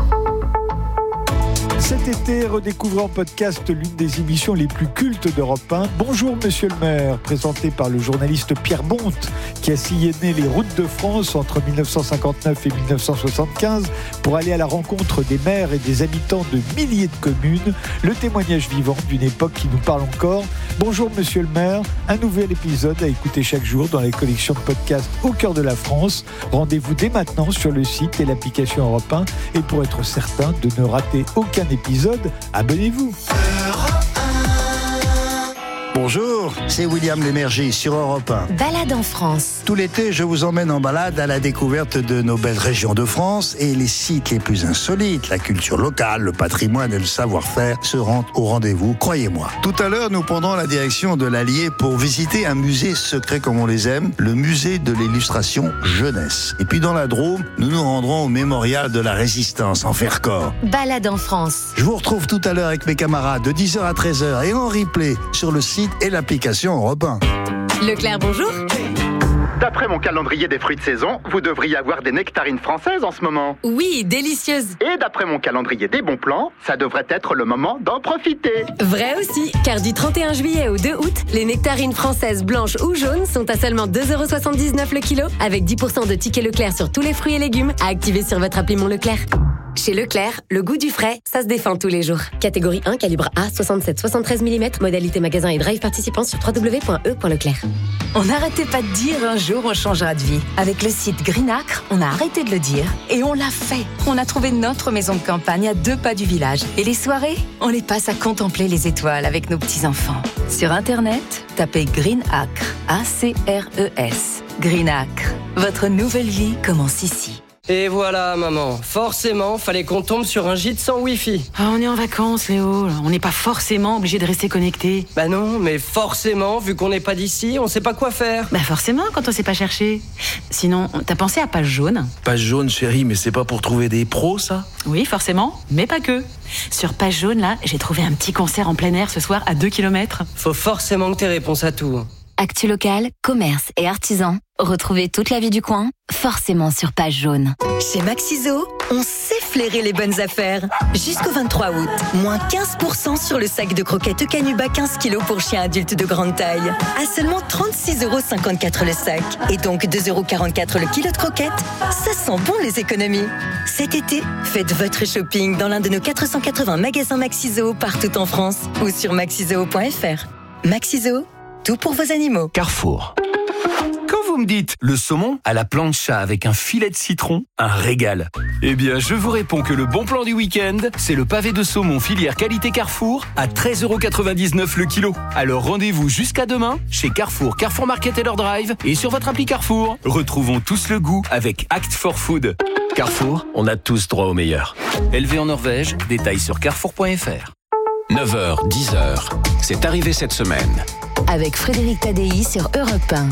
Cet été, redécouvrez en podcast l'une des émissions les plus cultes d'Europe 1. Bonjour Monsieur le maire, présenté par le journaliste Pierre Bonte, qui a sillonné les routes de France entre 1959 et 1975 pour aller à la rencontre des maires et des habitants de milliers de communes. Le témoignage vivant d'une époque qui nous parle encore. Bonjour Monsieur le maire, un nouvel épisode à écouter chaque jour dans les collections de podcasts au cœur de la France. Rendez-vous dès maintenant sur le site et l'application Europe 1. Et pour être certain de ne rater aucun épisode, abonnez-vous. Bonjour, c'est William Lémergie sur Europe 1. Balade en France. Tout l'été, je vous emmène en balade à la découverte de nos belles régions de France et les sites les plus insolites. La culture locale, le patrimoine et le savoir-faire seront au rendez-vous, croyez-moi. Tout à l'heure, nous prendrons la direction de l'Allier pour visiter un musée secret comme on les aime, le musée de l'illustration jeunesse. Et puis dans la Drôme, nous nous rendrons au mémorial de la Résistance en Vercors. Balade en France. Je vous retrouve tout à l'heure avec mes camarades de 10h à 13h et en replay sur le site et l'application Europe 1. Leclerc, bonjour. D'après mon calendrier des fruits de saison, vous devriez avoir des nectarines françaises en ce moment. Oui, délicieuses. Et d'après mon calendrier des bons plans, ça devrait être le moment d'en profiter. Vrai aussi, car du 31 juillet au 2 août, les nectarines françaises blanches ou jaunes sont à seulement 2,79€ le kilo, avec 10% de tickets Leclerc sur tous les fruits et légumes à activer sur votre appli Mon Leclerc. Chez Leclerc, le goût du frais, ça se défend tous les jours. Catégorie 1, calibre A, 67-73 mm, modalité magasin et drive participant sur www.e.leclerc. On n'arrêtait pas de dire un jour on changera de vie. Avec le site Greenacre, on a arrêté de le dire et on l'a fait. On a trouvé notre maison de campagne à 2 pas du village. Et les soirées, on les passe à contempler les étoiles avec nos petits-enfants. Sur Internet, tapez Greenacre, A-C-R-E-S. Greenacre, votre nouvelle vie commence ici. Et voilà, maman. Forcément, fallait qu'on tombe sur un gîte sans Wi-Fi. Ah, on est en vacances, Léo. On n'est pas forcément obligé de rester connecté. Bah non, mais forcément, vu qu'on n'est pas d'ici, on sait pas quoi faire. Bah forcément, quand on sait pas chercher. Sinon, t'as pensé à Page Jaune ? Page Jaune, chérie, mais c'est pas pour trouver des pros, ça ? Oui, forcément, mais pas que. Sur Page Jaune, là, j'ai trouvé un petit concert en plein air ce soir à 2 km. Faut forcément que t'aies réponse à tout. Actu local, commerce et artisans. Retrouvez toute la vie du coin, forcément sur Page Jaune. Chez Maxiso, on sait flairer les bonnes affaires. Jusqu'au 23 août, moins 15% sur le sac de croquettes Canuba 15 kg pour chiens adultes de grande taille. À seulement 36,54€ le sac. Et donc 2,44€ le kilo de croquettes. Ça sent bon les économies. Cet été, faites votre shopping dans l'un de nos 480 magasins Maxiso partout en France ou sur maxiso.fr. Maxiso, tout pour vos animaux. Carrefour. Quand vous me dites le saumon à la plancha avec un filet de citron, un régal. Eh bien, je vous réponds que le bon plan du week-end, c'est le pavé de saumon filière qualité Carrefour à 13,99€ le kilo. Alors rendez-vous jusqu'à demain chez Carrefour, Carrefour Market et leur drive et sur votre appli Carrefour. Retrouvons tous le goût avec Act for Food. Carrefour, on a tous droit au meilleur. Élevé en Norvège, détails sur carrefour.fr. 9h, 10h, c'est arrivé cette semaine. Avec Frédéric Tadei sur Europe 1.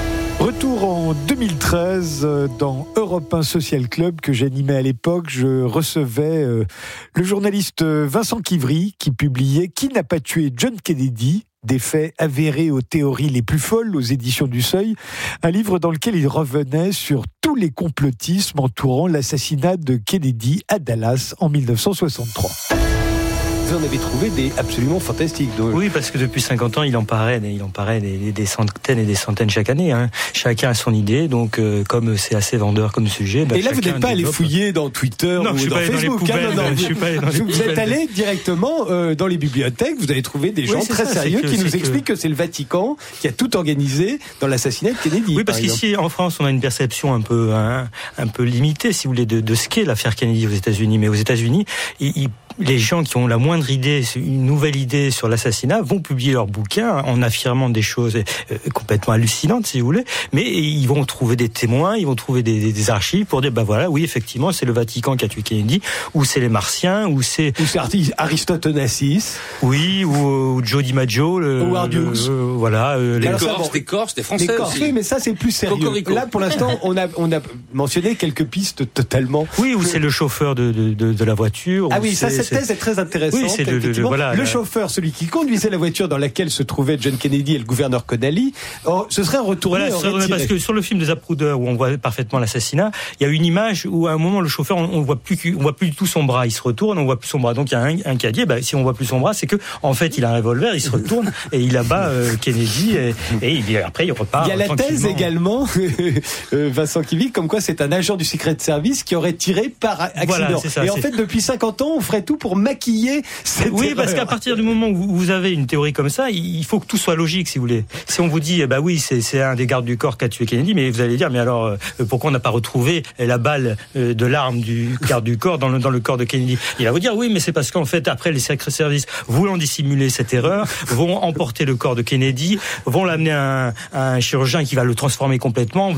Retour en 2013 dans Europe 1 Social Club que j'animais à l'époque. Je recevais le journaliste Vincent Quivry qui publiait « Qui n'a pas tué John Kennedy ?» Des faits avérés aux théories les plus folles aux éditions du Seuil. Un livre dans lequel il revenait sur tous les complotismes entourant l'assassinat de Kennedy à Dallas en 1963. Vous en avez trouvé des absolument fantastiques. Donc. Oui, parce que depuis 50 ans, il en paraît des centaines et des centaines chaque année. Hein. Chacun a son idée, donc comme c'est assez vendeur comme sujet. Et là, vous n'êtes pas allé fouiller dans Twitter ou dans Facebook. Vous êtes allé directement dans les bibliothèques. Vous avez trouvé des gens très sérieux qui nous expliquent que c'est le Vatican qui a tout organisé dans l'assassinat de Kennedy. Oui, parce qu'ici, en France, on a une perception un peu limitée, si vous voulez, de ce qu'est l'affaire Kennedy aux États-Unis. Mais aux États-Unis, les gens qui ont la moindre idée, une nouvelle idée sur l'assassinat, vont publier leur bouquin en affirmant des choses complètement hallucinantes, si vous voulez, mais ils vont trouver des témoins, ils vont trouver des archives pour dire, bah voilà, oui, effectivement, c'est le Vatican qui a tué Kennedy, ou c'est les Martiens, ou c'est Aristote Onassis, oui, ou Joe DiMaggio, Howard Hughes, voilà, les Corses, des Français aussi. Oui, mais ça c'est plus sérieux. Cocorico. Là, pour l'instant, on a mentionné quelques pistes totalement. Oui, ou c'est le chauffeur de la voiture. Ah oui, ça cette thèse est très intéressante. Oui, c'est le chauffeur, celui qui conduisait la voiture dans laquelle se trouvaient John Kennedy et le gouverneur Connally, ce serait retourné. Voilà, parce que sur le film de Zapruder où on voit parfaitement l'assassinat, il y a une image où à un moment le chauffeur on voit plus du tout son bras, il se retourne, on voit plus son bras. Donc il y a un qui a dit, si on voit plus son bras, c'est que en fait il a un revolver, il se retourne et il abat Kennedy et après il repart. Il y a la thèse également, Vincent Quivry, comme quoi c'est un agent du Secret Service qui aurait tiré par accident. Voilà, c'est ça, et en fait depuis 50 ans, on ferait tout pour maquiller Oui, parce qu'à partir du moment où vous avez une théorie comme ça, il faut que tout soit logique, si vous voulez. Si on vous dit, bah oui, c'est un des gardes du corps qui a tué Kennedy, mais vous allez dire, mais alors, pourquoi on n'a pas retrouvé la balle de l'arme du garde du corps dans le corps de Kennedy? Il va vous dire, oui, mais c'est parce qu'en fait, après, les secret services, voulant dissimuler cette erreur, vont emporter le corps de Kennedy, vont l'amener à un chirurgien qui va le transformer complètement,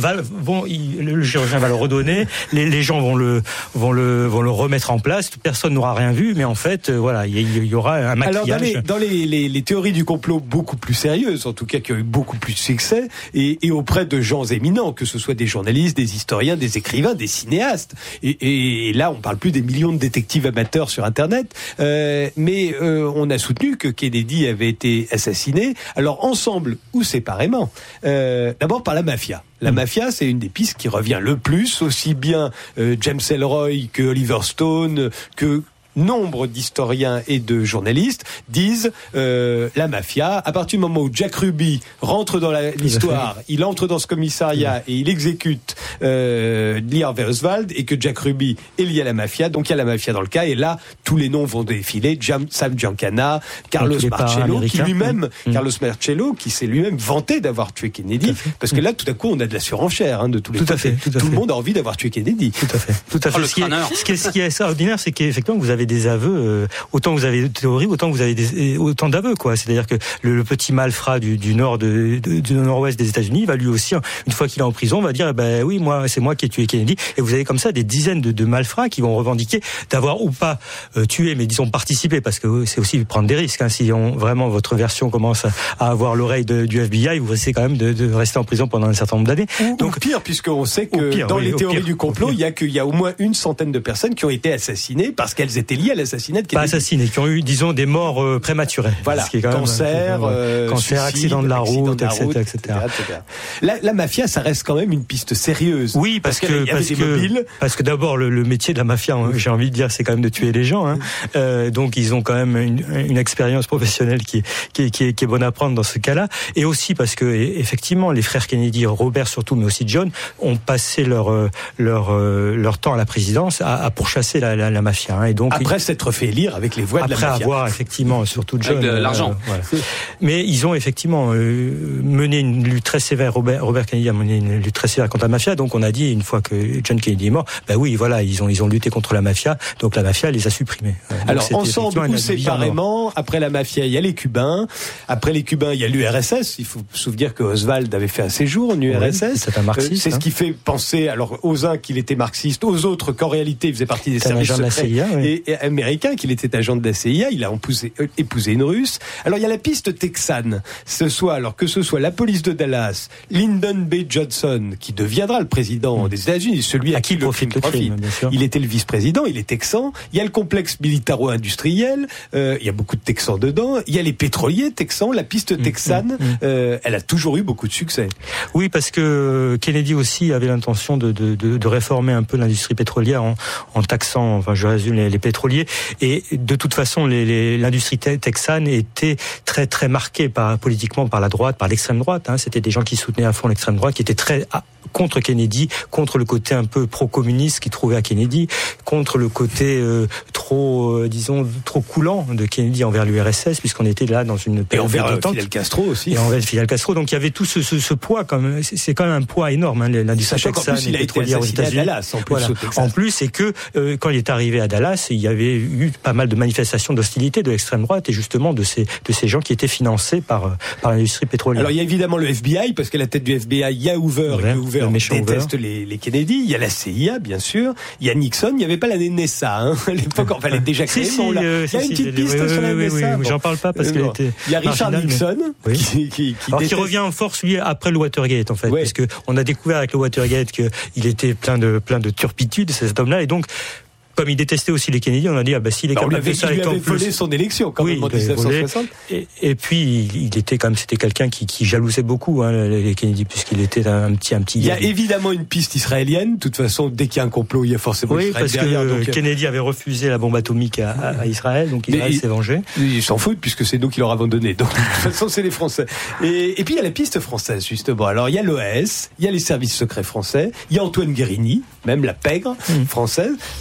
le chirurgien va le redonner, les gens vont le remettre en place, personne n'aura rien vu, mais en fait, voilà, il y aura un maquillage. Alors, dans les théories du complot beaucoup plus sérieuses, en tout cas qui ont eu beaucoup plus de succès, et auprès de gens éminents, que ce soit des journalistes, des historiens, des écrivains, des cinéastes, et là, on parle plus des millions de détectives amateurs sur Internet, mais on a soutenu que Kennedy avait été assassiné, alors ensemble ou séparément, d'abord par la mafia. La mafia, c'est une des pistes qui revient le plus, aussi bien James Ellroy que Oliver Stone, que nombre d'historiens et de journalistes disent la mafia, à partir du moment où Jack Ruby rentre dans l'histoire, il entre dans ce commissariat et il exécute Lee Harvey Oswald, et que Jack Ruby est lié à la mafia, donc il y a la mafia dans le cas, et là tous les noms vont défiler, Sam Giancana, Carlos Marcello, Carlos Marcello, qui s'est lui-même vanté d'avoir tué Kennedy, parce que là tout à coup on a de la surenchère de tous les côtés. Tout le monde a envie d'avoir tué Kennedy. Tout à fait. Ce qui est extraordinaire, c'est qu'effectivement vous avez des aveux, autant vous avez de théories, autant vous avez autant d'aveux, quoi. C'est-à-dire que le petit malfrat du nord-ouest des États-Unis va lui aussi, une fois qu'il est en prison, va dire, oui, c'est moi qui ai tué Kennedy. Et vous avez comme ça des dizaines de malfrats qui vont revendiquer d'avoir ou pas tué, mais disons participé, parce que c'est aussi prendre des risques. Si vraiment votre version commence à avoir l'oreille du FBI, vous risquez quand même de rester en prison pendant un certain nombre d'années. Donc pire, puisqu'on sait que dans les théories du complot, il y a au moins une centaine de personnes qui ont été assassinées parce qu'elles étaient liées à l'assassinat de Kennedy. Pas assassinés, qui ont eu, disons, des morts prématurées. Voilà, cancer, accident de la route, etc. La mafia, ça reste quand même une piste sérieuse. Oui, parce que d'abord, le métier de la mafia, j'ai envie de dire, c'est quand même de tuer les gens. Donc, ils ont quand même une expérience professionnelle qui est bonne à prendre dans ce cas-là. Et aussi parce que, effectivement, les frères Kennedy, Robert surtout, mais aussi John, ont passé leur temps à la présidence à pourchasser la mafia. Et donc, après s'être fait élire avec les voix de la mafia. Après avoir, effectivement, surtout John. Avec de l'argent. Voilà. Mais ils ont effectivement mené une lutte très sévère. Robert Kennedy a mené une lutte très sévère contre la mafia. Donc, on a dit, une fois que John Kennedy est mort, oui, voilà, ils ont lutté contre la mafia. Donc, la mafia les a supprimés. Alors, ensemble ou séparément, après la mafia, il y a les Cubains. Après les Cubains, il y a l'URSS. Il faut se souvenir que Oswald avait fait un séjour en URSS. C'est un marxiste. C'est ce qui fait penser, alors, aux uns qu'il était marxiste, aux autres qu'en réalité, il faisait partie des services secrets CIA, et américains, qu'il était agent de la CIA. Il a épousé une Russe. Alors, il y a la piste texane. Que ce soit la police de Dallas, Lyndon B. Johnson, qui deviendra le président des États-Unis, celui à qui le crime profite. Il était le vice-président, il est texan. Il y a le complexe militaro-industriel. Il y a beaucoup de Texans dedans. Il y a les pétroliers texans. La piste texane, elle a toujours eu beaucoup de succès. Oui, parce que Kennedy aussi avait l'intention de réformer un peu l'industrie pétrolière en taxant, je résume, les pétroliers. Et de toute façon, l'industrie texane était très très marquée politiquement par la droite, par l'extrême droite. C'était des gens qui soutenaient à fond l'extrême droite, qui étaient très contre Kennedy, contre le côté un peu pro-communiste qu'ils trouvaient à Kennedy, contre le côté trop coulant de Kennedy envers l'URSS, puisqu'on était là dans une période de détente. Fidel Castro aussi. Et envers Fidel Castro. Donc il y avait tout ce poids, c'est quand même un poids énorme, l'industrie texane et pétrolière aux États-Unis. À Dallas, en plus, c'est que quand il est arrivé à Dallas, il y avait eu pas mal de manifestations d'hostilité de l'extrême droite et justement de ces gens qui étaient financés par l'industrie pétrolière. Alors il y a évidemment le FBI, parce qu'à la tête du FBI, il y a Hoover, et Hoover déteste les Kennedy. Il y a la CIA, bien sûr. Il y a Nixon. Il n'y avait pas la NSA à l'époque. Enfin, elle est déjà créée. Il y a une petite piste sur la NSA. J'en parle pas parce qu'elle était. Il y a Richard Nixon qui revient en force lui après le Watergate en fait, parce que on a découvert avec le Watergate qu'il était plein de turpitude, cet homme-là, et donc. Comme il détestait aussi les Kennedy, on a dit s'il est capable de ça, il avait volé son élection quand même en 1960. Et puis c'était quelqu'un qui jalousait beaucoup les Kennedy, puisqu'il était un petit. Il y a évidemment une piste israélienne. De toute façon, dès qu'il y a un complot, il y a forcément Israël parce derrière. Que Kennedy avait refusé la bombe atomique à Israël, donc Israël s'est vengé. Ils s'en foutent puisque c'est nous qui leur avons donné. Donc de toute façon, c'est les Français. Et puis il y a la piste française justement. Alors il y a l'OAS, il y a les services secrets français, il y a Antoine Guérini, même la pègre française.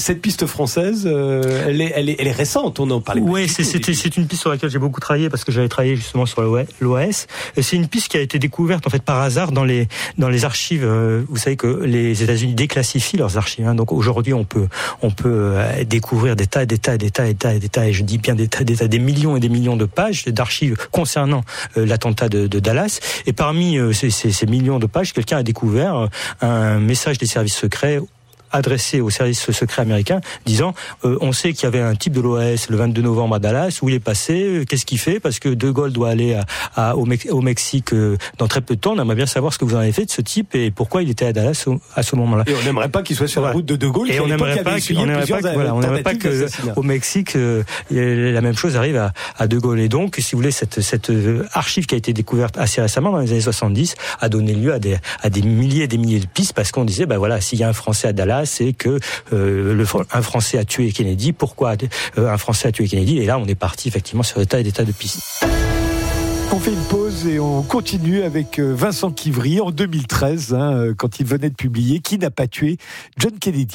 cette piste française, elle est récente, on en parlait. Oui, c'est une piste sur laquelle j'ai beaucoup travaillé parce que j'avais travaillé justement sur l'OAS. C'est une piste qui a été découverte en fait par hasard dans les archives. Vous savez que les États-Unis déclassifient leurs archives. Hein, donc aujourd'hui, on peut découvrir des tas, et je dis bien des millions et des millions de pages d'archives concernant l'attentat de Dallas. Et parmi ces millions de pages, quelqu'un a découvert un message des services secrets adressé aux services secrets américains, disant on sait qu'il y avait un type de l'OAS le 22 novembre à Dallas, où il est passé, qu'est-ce qu'il fait, parce que De Gaulle doit aller au Mexique dans très peu de temps, on aimerait bien savoir ce que vous en avez fait de ce type et pourquoi il était à Dallas à ce moment-là. Et on n'aimerait pas qu'il soit sur la route de Gaulle, et on n'aimerait pas que au Mexique la même chose arrive à De Gaulle. Et donc, si vous voulez, cette archive qui a été découverte assez récemment dans les années 70 a donné lieu à des milliers et des milliers de pistes, parce qu'on disait s'il y a un Français à Dallas, c'est que un Français a tué Kennedy. Pourquoi un Français a tué Kennedy? Et là, on est parti effectivement sur des tas et des tas de pistes. On fait une pause et on continue avec Vincent Quivry en 2013, quand il venait de publier Qui n'a pas tué John Kennedy.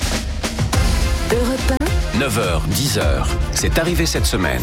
9h, 10h, c'est arrivé cette semaine.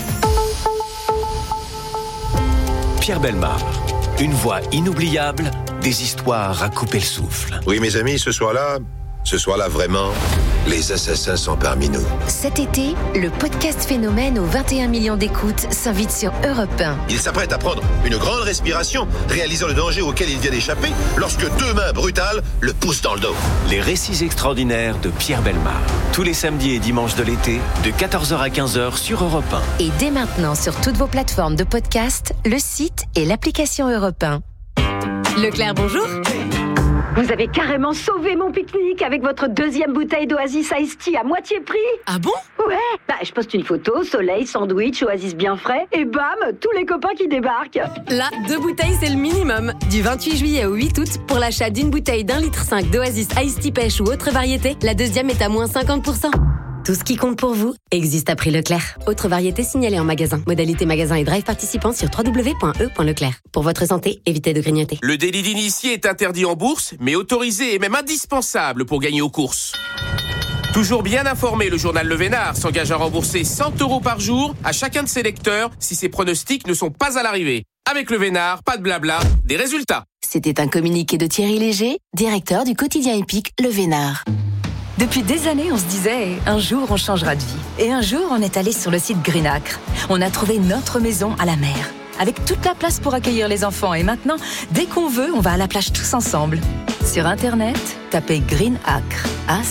Pierre Bellemare, une voix inoubliable, des histoires à couper le souffle. Oui, mes amis, ce soir-là, vraiment, les assassins sont parmi nous. Cet été, le podcast Phénomène aux 21 millions d'écoutes s'invite sur Europe 1. Il s'apprête à prendre une grande respiration, réalisant le danger auquel il vient d'échapper, lorsque deux mains brutales le poussent dans le dos. Les récits extraordinaires de Pierre Bellemare. Tous les samedis et dimanches de l'été, de 14h à 15h sur Europe 1. Et dès maintenant sur toutes vos plateformes de podcast, le site et l'application Europe 1. Leclerc, bonjour. Vous avez carrément sauvé mon pique-nique avec votre deuxième bouteille d'Oasis Iced Tea à moitié prix. Ah bon? Ouais. Je poste une photo, soleil, sandwich, Oasis bien frais, et bam, tous les copains qui débarquent. Là, 2 bouteilles, c'est le minimum. Du 28 juillet au 8 août, pour l'achat d'une bouteille d'1,5 litre d'Oasis Iced Tea pêche ou autre variété, la deuxième est à moins 50%. Tout ce qui compte pour vous existe à prix Leclerc. Autre variété signalée en magasin. Modalité magasin et drive participant sur www.e.leclerc. Pour votre santé, évitez de grignoter. Le délit d'initié est interdit en bourse, mais autorisé et même indispensable pour gagner aux courses. Toujours bien informé, le journal Le Vénard s'engage à rembourser 100 € par jour à chacun de ses lecteurs si ses pronostics ne sont pas à l'arrivée. Avec Le Vénard, pas de blabla, des résultats. C'était un communiqué de Thierry Léger, directeur du quotidien épique Le Vénard. Depuis des années, on se disait, un jour on changera de vie. Et un jour, on est allé sur le site Greenacre. On a trouvé notre maison à la mer, avec toute la place pour accueillir les enfants. Et maintenant, dès qu'on veut, on va à la plage tous ensemble. Sur Internet, tapez Greenacre,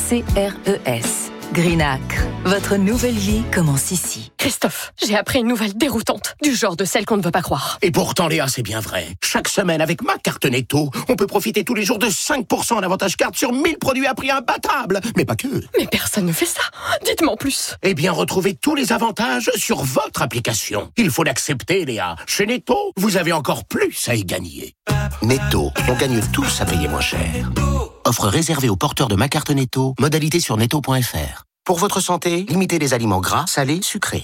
A-C-R-E-S. Greenacre, votre nouvelle vie commence ici. Christophe, j'ai appris une nouvelle déroutante, du genre de celle qu'on ne veut pas croire. Et pourtant, Léa, c'est bien vrai. Chaque semaine, avec ma carte Netto, on peut profiter tous les jours de 5% en avantage carte sur 1000 produits à prix imbattable. Mais pas que. Mais personne ne fait ça. Dites-moi en plus. Eh bien, retrouvez tous les avantages sur votre application. Il faut l'accepter, Léa. Chez Netto, vous avez encore plus à y gagner. Netto, on gagne tous à payer moins cher. Offre réservée aux porteurs de ma carte Netto, modalité sur netto.fr. Pour votre santé, limitez les aliments gras, salés, sucrés.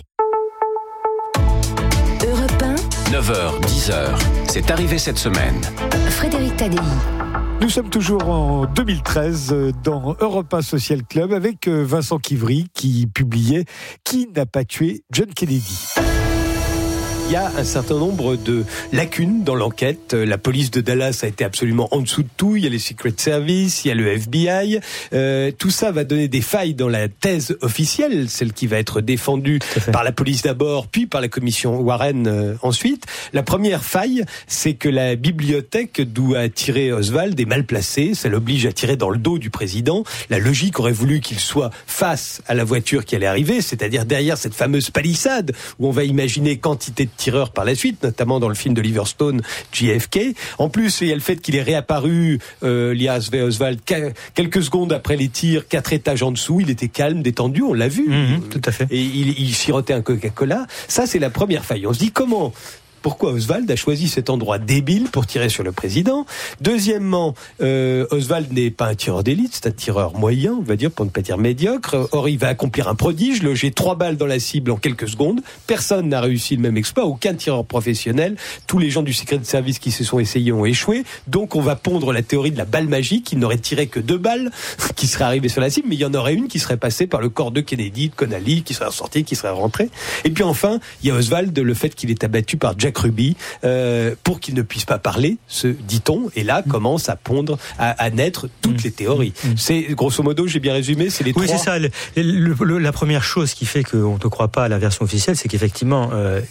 Europe 1. 9h, 10h, c'est arrivé cette semaine. Frédéric Tadei. Nous sommes toujours en 2013 dans Europe 1 Social Club avec Vincent Quivry qui publiait Qui n'a pas tué John Kennedy. Il y a un certain nombre de lacunes dans l'enquête. La police de Dallas a été absolument en dessous de tout. Il y a les Secret Service, il y a le FBI. Tout ça va donner des failles dans la thèse officielle, celle qui va être défendue par la police d'abord, puis par la commission Warren ensuite. La première faille, c'est que la bibliothèque d'où a tiré Oswald est mal placée. Ça l'oblige à tirer dans le dos du président. La logique aurait voulu qu'il soit face à la voiture qui allait arriver, c'est-à-dire derrière cette fameuse palissade où on va imaginer quantité de tireur par la suite, notamment dans le film d'Oliver Stone, JFK. En plus, il y a le fait qu'il est réapparu, Lee Harvey Oswald, quelques secondes après les tirs, 4 étages en dessous. Il était calme, détendu, on l'a vu. Tout à fait. Et il sirotait un Coca-Cola. Ça, c'est la première faille. On se dit comment pourquoi Oswald a choisi cet endroit débile pour tirer sur le président. Deuxièmement, Oswald n'est pas un tireur d'élite, c'est un tireur moyen, on va dire, pour ne pas dire médiocre. Or, il va accomplir un prodige, loger 3 balles dans la cible en quelques secondes. Personne n'a réussi le même exploit, aucun tireur professionnel. Tous les gens du Secret Service qui se sont essayés ont échoué. Donc, on va pondre la théorie de la balle magique. Il n'aurait tiré que 2 balles qui seraient arrivées sur la cible, mais il y en aurait une qui serait passée par le corps de Kennedy, de Connally, qui serait ressortie, qui serait rentrée. Et puis enfin, il y a Oswald, le fait qu'il est abattu par Jack Ruby pour qu'il ne puisse pas parler, dit-on. Et là, commence à pondre, à naître toutes les théories. C'est, grosso modo, j'ai bien résumé, c'est les trois. Oui, c'est ça. La première chose qui fait qu'on ne croit pas à la version officielle, c'est qu'effectivement,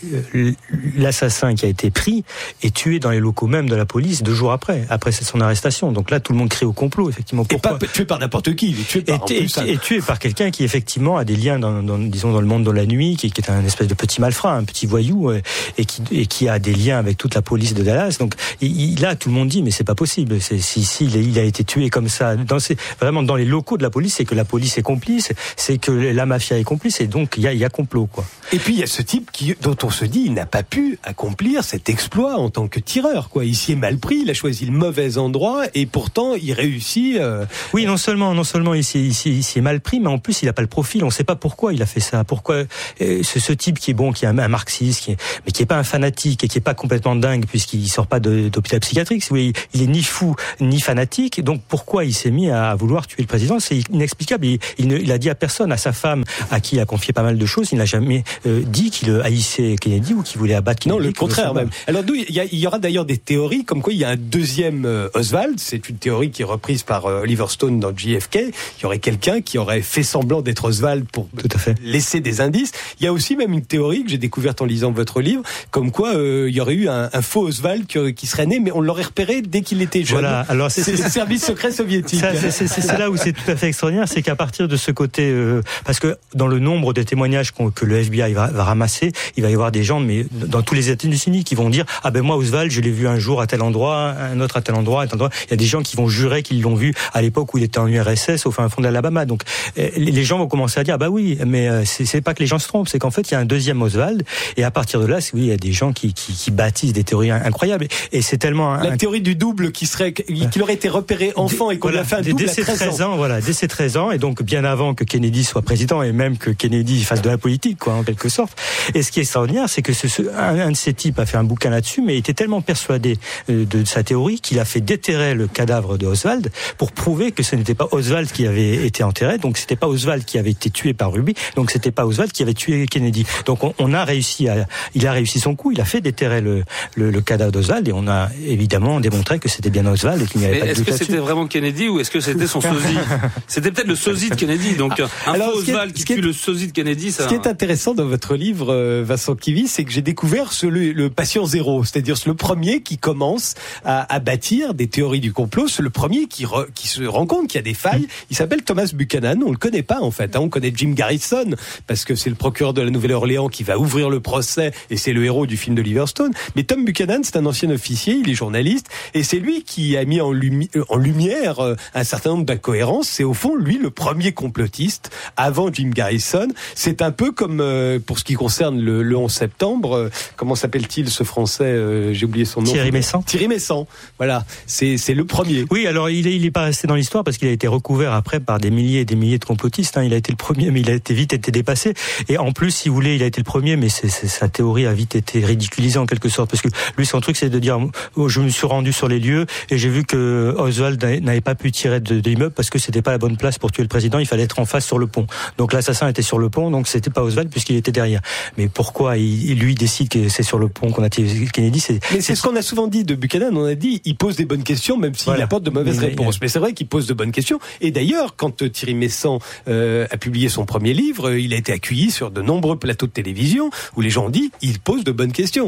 l'assassin qui a été pris est tué dans les locaux même de la police 2 jours après son arrestation. Donc là, tout le monde crie au complot, effectivement. Pourquoi ? Et pas tué par n'importe qui, il est tué par, tué par quelqu'un qui, effectivement, a des liens disons, dans le monde de la nuit, qui est un espèce de petit malfrat, un petit voyou, et qui a des liens avec toute la police de Dallas. Donc là, tout le monde dit, mais c'est pas possible. Il a été tué comme ça, vraiment dans les locaux de la police, c'est que la police est complice, c'est que la mafia est complice, et donc il y a complot, quoi. Et puis il y a ce type dont on se dit, il n'a pas pu accomplir cet exploit en tant que tireur, quoi. Il s'y est mal pris, il a choisi le mauvais endroit, et pourtant il réussit. Oui, non seulement il s'y est mal pris, mais en plus il n'a pas le profil. On ne sait pas pourquoi il a fait ça. Pourquoi ce type qui est bon, qui est un marxiste, mais qui est pas un fanatique et qui est pas complètement dingue puisqu'il sort pas d'hôpital psychiatrique. Oui, il est ni fou ni fanatique. Donc pourquoi il s'est mis à vouloir tuer le président ? C'est inexplicable. Il a dit à personne, à sa femme, à qui il a confié pas mal de choses, il n'a jamais dit qu'il haïssait Kennedy ou qu'il voulait abattre Kennedy. Non, le contraire même. Alors il y aura d'ailleurs des théories comme quoi il y a un deuxième Oswald. C'est une théorie qui est reprise par Oliver Stone dans JFK. Il y aurait quelqu'un qui aurait fait semblant d'être Oswald pour laisser des indices. Il y a aussi même une théorie que j'ai découverte en lisant votre livre, comme quoi il y aurait eu un faux Oswald qui serait né, mais on l'aurait repéré dès qu'il était jeune. Voilà. Alors c'est le service secret soviétique. C'est là où c'est tout à fait extraordinaire, c'est qu'à partir de ce côté, parce que dans le nombre de témoignages que le FBI va ramasser, il va y avoir des gens, mais dans tous les États-Unis, qui vont dire moi Oswald, je l'ai vu un jour à tel endroit, un autre à tel endroit, à tel endroit. Il y a des gens qui vont jurer qu'ils l'ont vu à l'époque où il était en URSS, au fin fond de l'Alabama. Donc les gens vont commencer à dire oui, mais c'est pas que les gens se trompent, c'est qu'en fait il y a un deuxième Oswald, et à partir de là, il y a des gens qui bâtissent des théories incroyables. Et c'est tellement la théorie du double qui aurait été repéré enfant et qu'on lui a fait un double à 13 ans. Voilà, dès ses 13 ans, et donc bien avant que Kennedy soit président et même que Kennedy fasse de la politique, quoi, en quelque sorte. Et ce qui est extraordinaire, c'est que un de ces types a fait un bouquin là-dessus, mais il était tellement persuadé de sa théorie qu'il a fait déterrer le cadavre de Oswald pour prouver que ce n'était pas Oswald qui avait été enterré, donc c'était pas Oswald qui avait été tué par Ruby, donc c'était pas Oswald qui avait tué Kennedy. Donc il a réussi son coup, il a fait déterrer le cadavre d'Oswald, et on a évidemment démontré que c'était bien Oswald et qu'il n'y avait pas de doute là-dessus. Est-ce que c'était vraiment Kennedy ou est-ce que c'était son sosie ? C'était peut-être le sosie de Kennedy, donc faux Oswald qui tue le sosie de Kennedy. Ce qui est intéressant dans votre livre, Vincent Kivy, c'est que j'ai découvert le patient zéro, c'est-à-dire le premier qui commence à bâtir des théories du complot, c'est le premier qui se rend compte qu'il y a des failles. Il s'appelle Thomas Buchanan, on le connaît pas en fait, on connaît Jim Garrison parce que c'est le procureur de la Nouvelle-Orléans qui va ouvrir le procès et c'est le héros du film d'Oliver Stone. Mais Tom Buchanan, c'est un ancien officier, il est journaliste et c'est lui qui a mis en lumière un certain nombre d'incohérences. C'est au fond lui le premier complotiste avant Jim Garrison. C'est un peu comme pour ce qui concerne le 11 septembre, comment s'appelle-t-il ce Français, j'ai oublié son nom. Thierry Messant. Voilà, c'est le premier. Oui, alors il est pas resté dans l'histoire parce qu'il a été recouvert après par des milliers et des milliers de complotistes. Il a été le premier, mais il a vite été dépassé. Et en plus, si vous voulez, il a été le premier, mais sa théorie a vite été ridiculisée en quelque sorte, parce que lui, son truc, c'est de dire je me suis rendu sur les lieux et j'ai vu que Oswald n'avait pas pu tirer de l'immeuble parce que c'était pas la bonne place pour tuer le président. Il fallait être en face sur le pont. Donc l'assassin était sur le pont, donc c'était pas Oswald puisqu'il était derrière. Mais pourquoi lui décide que c'est sur le pont qu'on a tué Kennedy? C'est ce qu'on a souvent dit de Buchanan. On a dit il pose des bonnes questions même s'il apporte de mauvaises réponses. Mais c'est vrai qu'il pose de bonnes questions. Et d'ailleurs, quand Thierry Messant a publié son premier livre, il a été accueilli sur de nombreux plateaux de télévision où les gens ont dit il pose de bonnes questions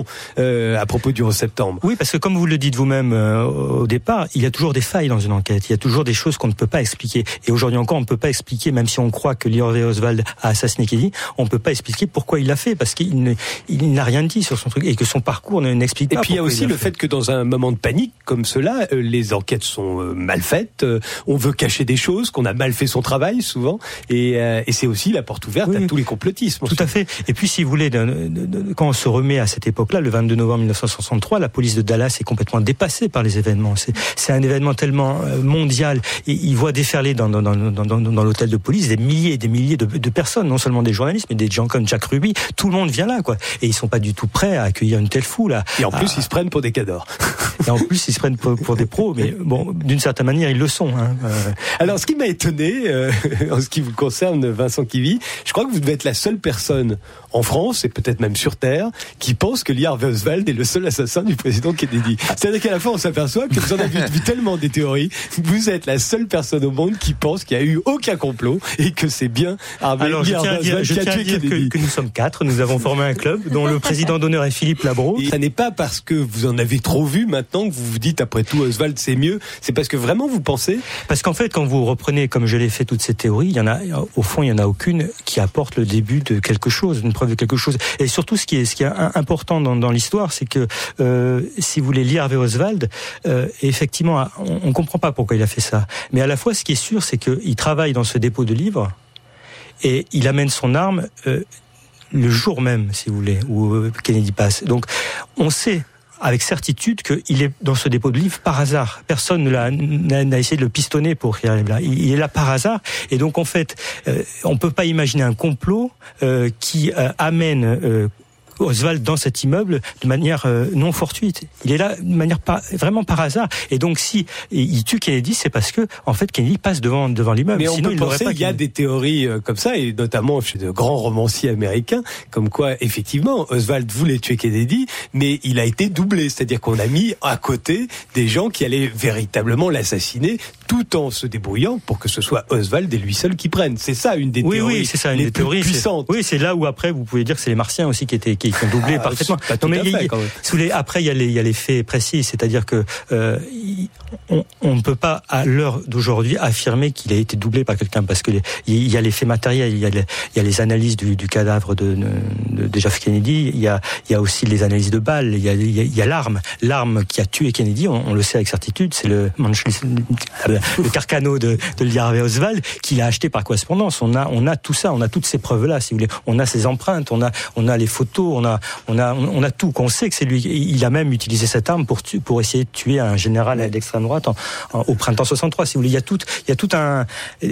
à propos du 11 septembre. Oui, parce que comme vous le dites vous-même au départ, il y a toujours des failles dans une enquête. Il y a toujours des choses qu'on ne peut pas expliquer. Et aujourd'hui encore, on ne peut pas expliquer, même si on croit que Lee Harvey Oswald a assassiné Kennedy, on ne peut pas expliquer pourquoi il l'a fait, parce qu'il n'a rien dit sur son truc et que son parcours n'explique pas. Et puis il y a aussi le fait que dans un moment de panique comme cela, les enquêtes sont mal faites, on veut cacher des choses, qu'on a mal fait son travail souvent, et c'est aussi la porte ouverte à tous les complotismes. Tout à fait. Et puis si vous voulez, quand on se remet à cette époque, époque-là, le 22 novembre 1963, la police de Dallas est complètement dépassée par les événements. C'est un événement tellement mondial. Il voit déferler dans l'hôtel de police des milliers et des milliers de personnes, non seulement des journalistes, mais des gens comme Jack Ruby. Tout le monde vient là, quoi. Et ils sont pas du tout prêts à accueillir une telle foule. Et en plus, ils se prennent pour des cadors. Et en plus, ils se prennent pour des pros, mais bon, d'une certaine manière, ils le sont. Alors, ce qui m'a étonné, en ce qui vous concerne, Vincent Quivy, je crois que vous devez être la seule personne en France, et peut-être même sur Terre, qui pense que Lee Harvey Oswald est le seul assassin du président Kennedy. C'est-à-dire qu'à la fois, on s'aperçoit que vous en avez vu tellement des théories, vous êtes la seule personne au monde qui pense qu'il n'y a eu aucun complot et que c'est bien Lee Harvey Oswald qui a tué Kennedy. Que nous sommes 4, nous avons formé un club dont le président d'honneur est Philippe Labro. Et ça n'est pas parce que vous en avez trop vu maintenant que vous vous dites après tout Oswald c'est mieux, c'est parce que vraiment vous pensez? Parce qu'en fait, quand vous reprenez, comme je l'ai fait, toutes ces théories, au fond, il n'y en a aucune qui apporte le début de quelque chose, une preuve de quelque chose. Et surtout, ce qui est important dans l'histoire, c'est que, si vous voulez, Lee Harvey Oswald, effectivement, on comprend pas pourquoi il a fait ça. Mais à la fois, ce qui est sûr, c'est qu'il travaille dans ce dépôt de livres et il amène son arme le jour même, si vous voulez, où Kennedy passe. Donc, on sait avec certitude qu'il est dans ce dépôt de livres par hasard. Personne n'a essayé de le pistonner pour qu'il arrive là. Il est là par hasard. Et donc, en fait, on peut pas imaginer un complot qui amène Oswald dans cet immeuble de manière non fortuite. Il est là de manière vraiment par hasard. Et donc, si il tue Kennedy, c'est parce que, en fait, Kennedy passe devant l'immeuble. Mais sinon, on peut penser, il y a des théories comme ça, et notamment chez de grands romanciers américains, comme quoi, effectivement, Oswald voulait tuer Kennedy, mais il a été doublé. C'est-à-dire qu'on a mis à côté des gens qui allaient véritablement l'assassiner, tout en se débrouillant pour que ce soit Oswald et lui seul qui prennent. C'est ça une des théories. Oui, c'est ça, une des théories puissantes. Oui, c'est là où après vous pouvez dire que c'est les Martiens aussi qui ont doublé parfaitement. Après, il y a les faits précis, c'est-à-dire que on ne peut pas à l'heure d'aujourd'hui affirmer qu'il a été doublé par quelqu'un, parce que il y a les faits matériels, il y a les analyses du cadavre de Jeff Kennedy, il y a aussi les analyses de balles, il y a l'arme qui a tué Kennedy, on le sait avec certitude, c'est le Carcano de Lee Harvey Oswald qu'il a acheté par correspondance. On a tout ça, on a toutes ces preuves-là, si vous voulez. On a ses empreintes, on a les photos, on a tout, qu'on sait que c'est lui. Il a même utilisé cette arme pour essayer de tuer un général d'extrême droite au printemps 63, si vous voulez. Il y a tout un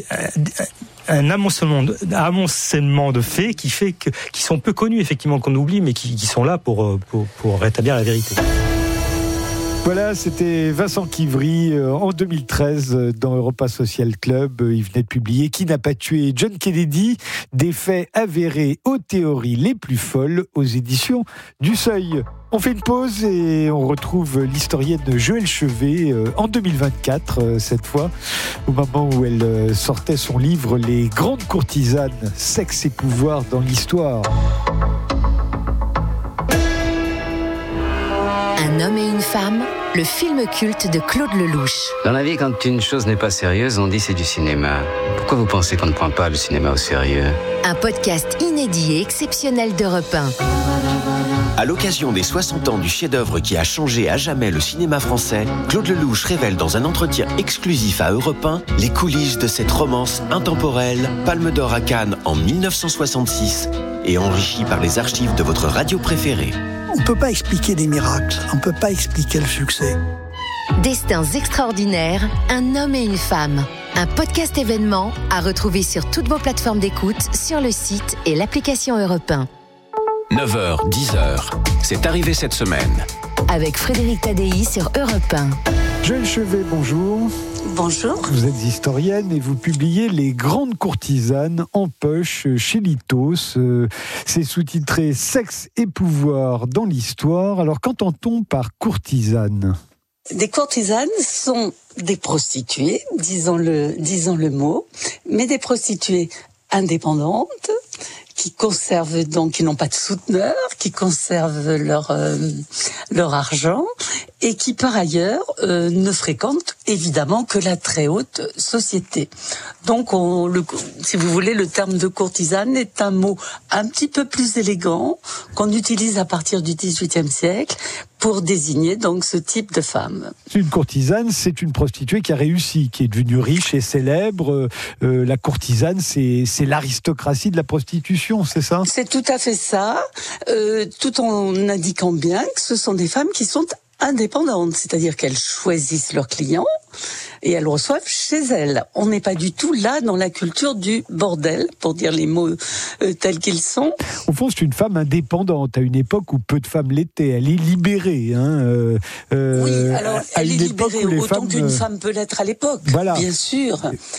amoncellement de faits qui sont peu connus, effectivement, qu'on oublie, mais qui sont là pour rétablir la vérité. Voilà, c'était Vincent Quivry en 2013 dans Europa Social Club. Il venait de publier « Qui n'a pas tué John Kennedy ? Des faits avérés aux théories les plus folles » aux éditions du Seuil. On fait une pause et on retrouve l'historienne Joëlle Chevet en 2024, cette fois, au moment où elle sortait son livre « Les grandes courtisanes, sexe et pouvoir dans l'histoire ». Un homme et une femme, le film culte de Claude Lelouch. Dans la vie, quand une chose n'est pas sérieuse, on dit c'est du cinéma. Pourquoi vous pensez qu'on ne prend pas le cinéma au sérieux ? Un podcast inédit et exceptionnel d'Europe 1. À l'occasion des 60 ans du chef-d'œuvre qui a changé à jamais le cinéma français, Claude Lelouch révèle dans un entretien exclusif à Europe 1 les coulisses de cette romance intemporelle, Palme d'Or à Cannes en 1966 et enrichie par les archives de votre radio préférée. On ne peut pas expliquer des miracles, on ne peut pas expliquer le succès. Destins extraordinaires, un homme et une femme. Un podcast événement à retrouver sur toutes vos plateformes d'écoute, sur le site et l'application Europe 1. 9h, 10h, c'est arrivé cette semaine. Avec Frédéric Tadei sur Europe 1. Joëlle Chevet, bonjour. Bonjour. Vous êtes historienne et vous publiez Les grandes courtisanes en poche chez Litos. C'est sous-titré Sexe et pouvoir dans l'histoire. Alors qu'entend-on par courtisane ? Des courtisanes sont des prostituées, disons le mot, mais des prostituées indépendantes, qui conservent donc, qui n'ont pas de souteneur, qui conservent leur argent et qui par ailleurs ne fréquentent évidemment que la très haute société. Donc, si vous voulez, le terme de courtisane est un mot un petit peu plus élégant qu'on utilise à partir du XVIIIe siècle pour désigner donc ce type de femme. Une courtisane, c'est une prostituée qui a réussi, qui est devenue riche et célèbre. La courtisane, c'est l'aristocratie de la prostitution, c'est ça ? C'est tout à fait ça, tout en indiquant bien que ce sont des femmes qui sont indépendantes, c'est-à-dire qu'elles choisissent leurs clients et elles reçoivent chez elles. On n'est pas du tout là dans la culture du bordel, pour dire les mots tels qu'ils sont. Au fond, c'est une femme indépendante, à une époque où peu de femmes l'étaient. Elle est libérée. Oui, alors elle est libérée autant qu'une femme peut l'être à l'époque, voilà. Bien sûr.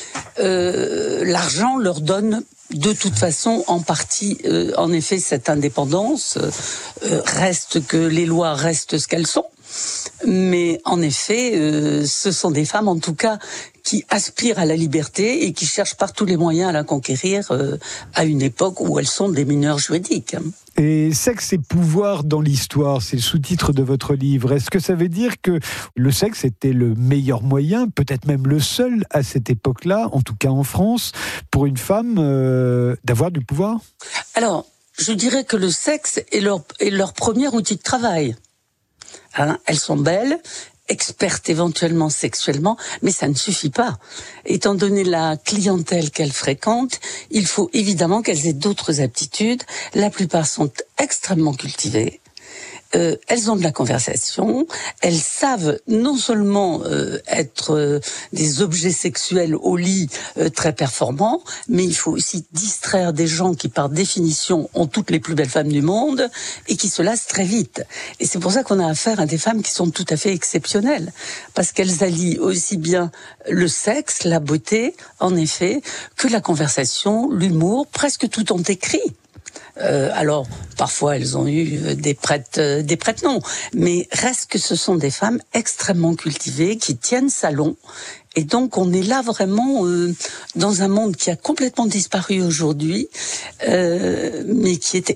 L'argent leur donne de toute façon, en partie, en effet, cette indépendance reste que les lois restent ce qu'elles sont. Mais en effet, ce sont des femmes, en tout cas, qui aspirent à la liberté et qui cherchent par tous les moyens à la conquérir à une époque où elles sont des mineures juridiques. Et sexe et pouvoir dans l'histoire, c'est le sous-titre de votre livre. Est-ce que ça veut dire que le sexe était le meilleur moyen, peut-être même le seul à cette époque-là, en tout cas en France, pour une femme d'avoir du pouvoir ? Alors, je dirais que le sexe est leur premier outil de travail. Elles sont belles, expertes éventuellement sexuellement, mais ça ne suffit pas. Étant donné la clientèle qu'elles fréquentent, il faut évidemment qu'elles aient d'autres aptitudes. La plupart sont extrêmement cultivées. Elles ont de la conversation, elles savent non seulement être des objets sexuels au lit très performants, mais il faut aussi distraire des gens qui par définition ont toutes les plus belles femmes du monde et qui se lassent très vite. Et c'est pour ça qu'on a affaire à des femmes qui sont tout à fait exceptionnelles, parce qu'elles allient aussi bien le sexe, la beauté, en effet, que la conversation, l'humour, presque tout ont écrit. Alors, parfois, elles ont eu des prêtres non, mais reste que ce sont des femmes extrêmement cultivées qui tiennent salon. Et donc, on est là vraiment dans un monde qui a complètement disparu aujourd'hui, mais qui était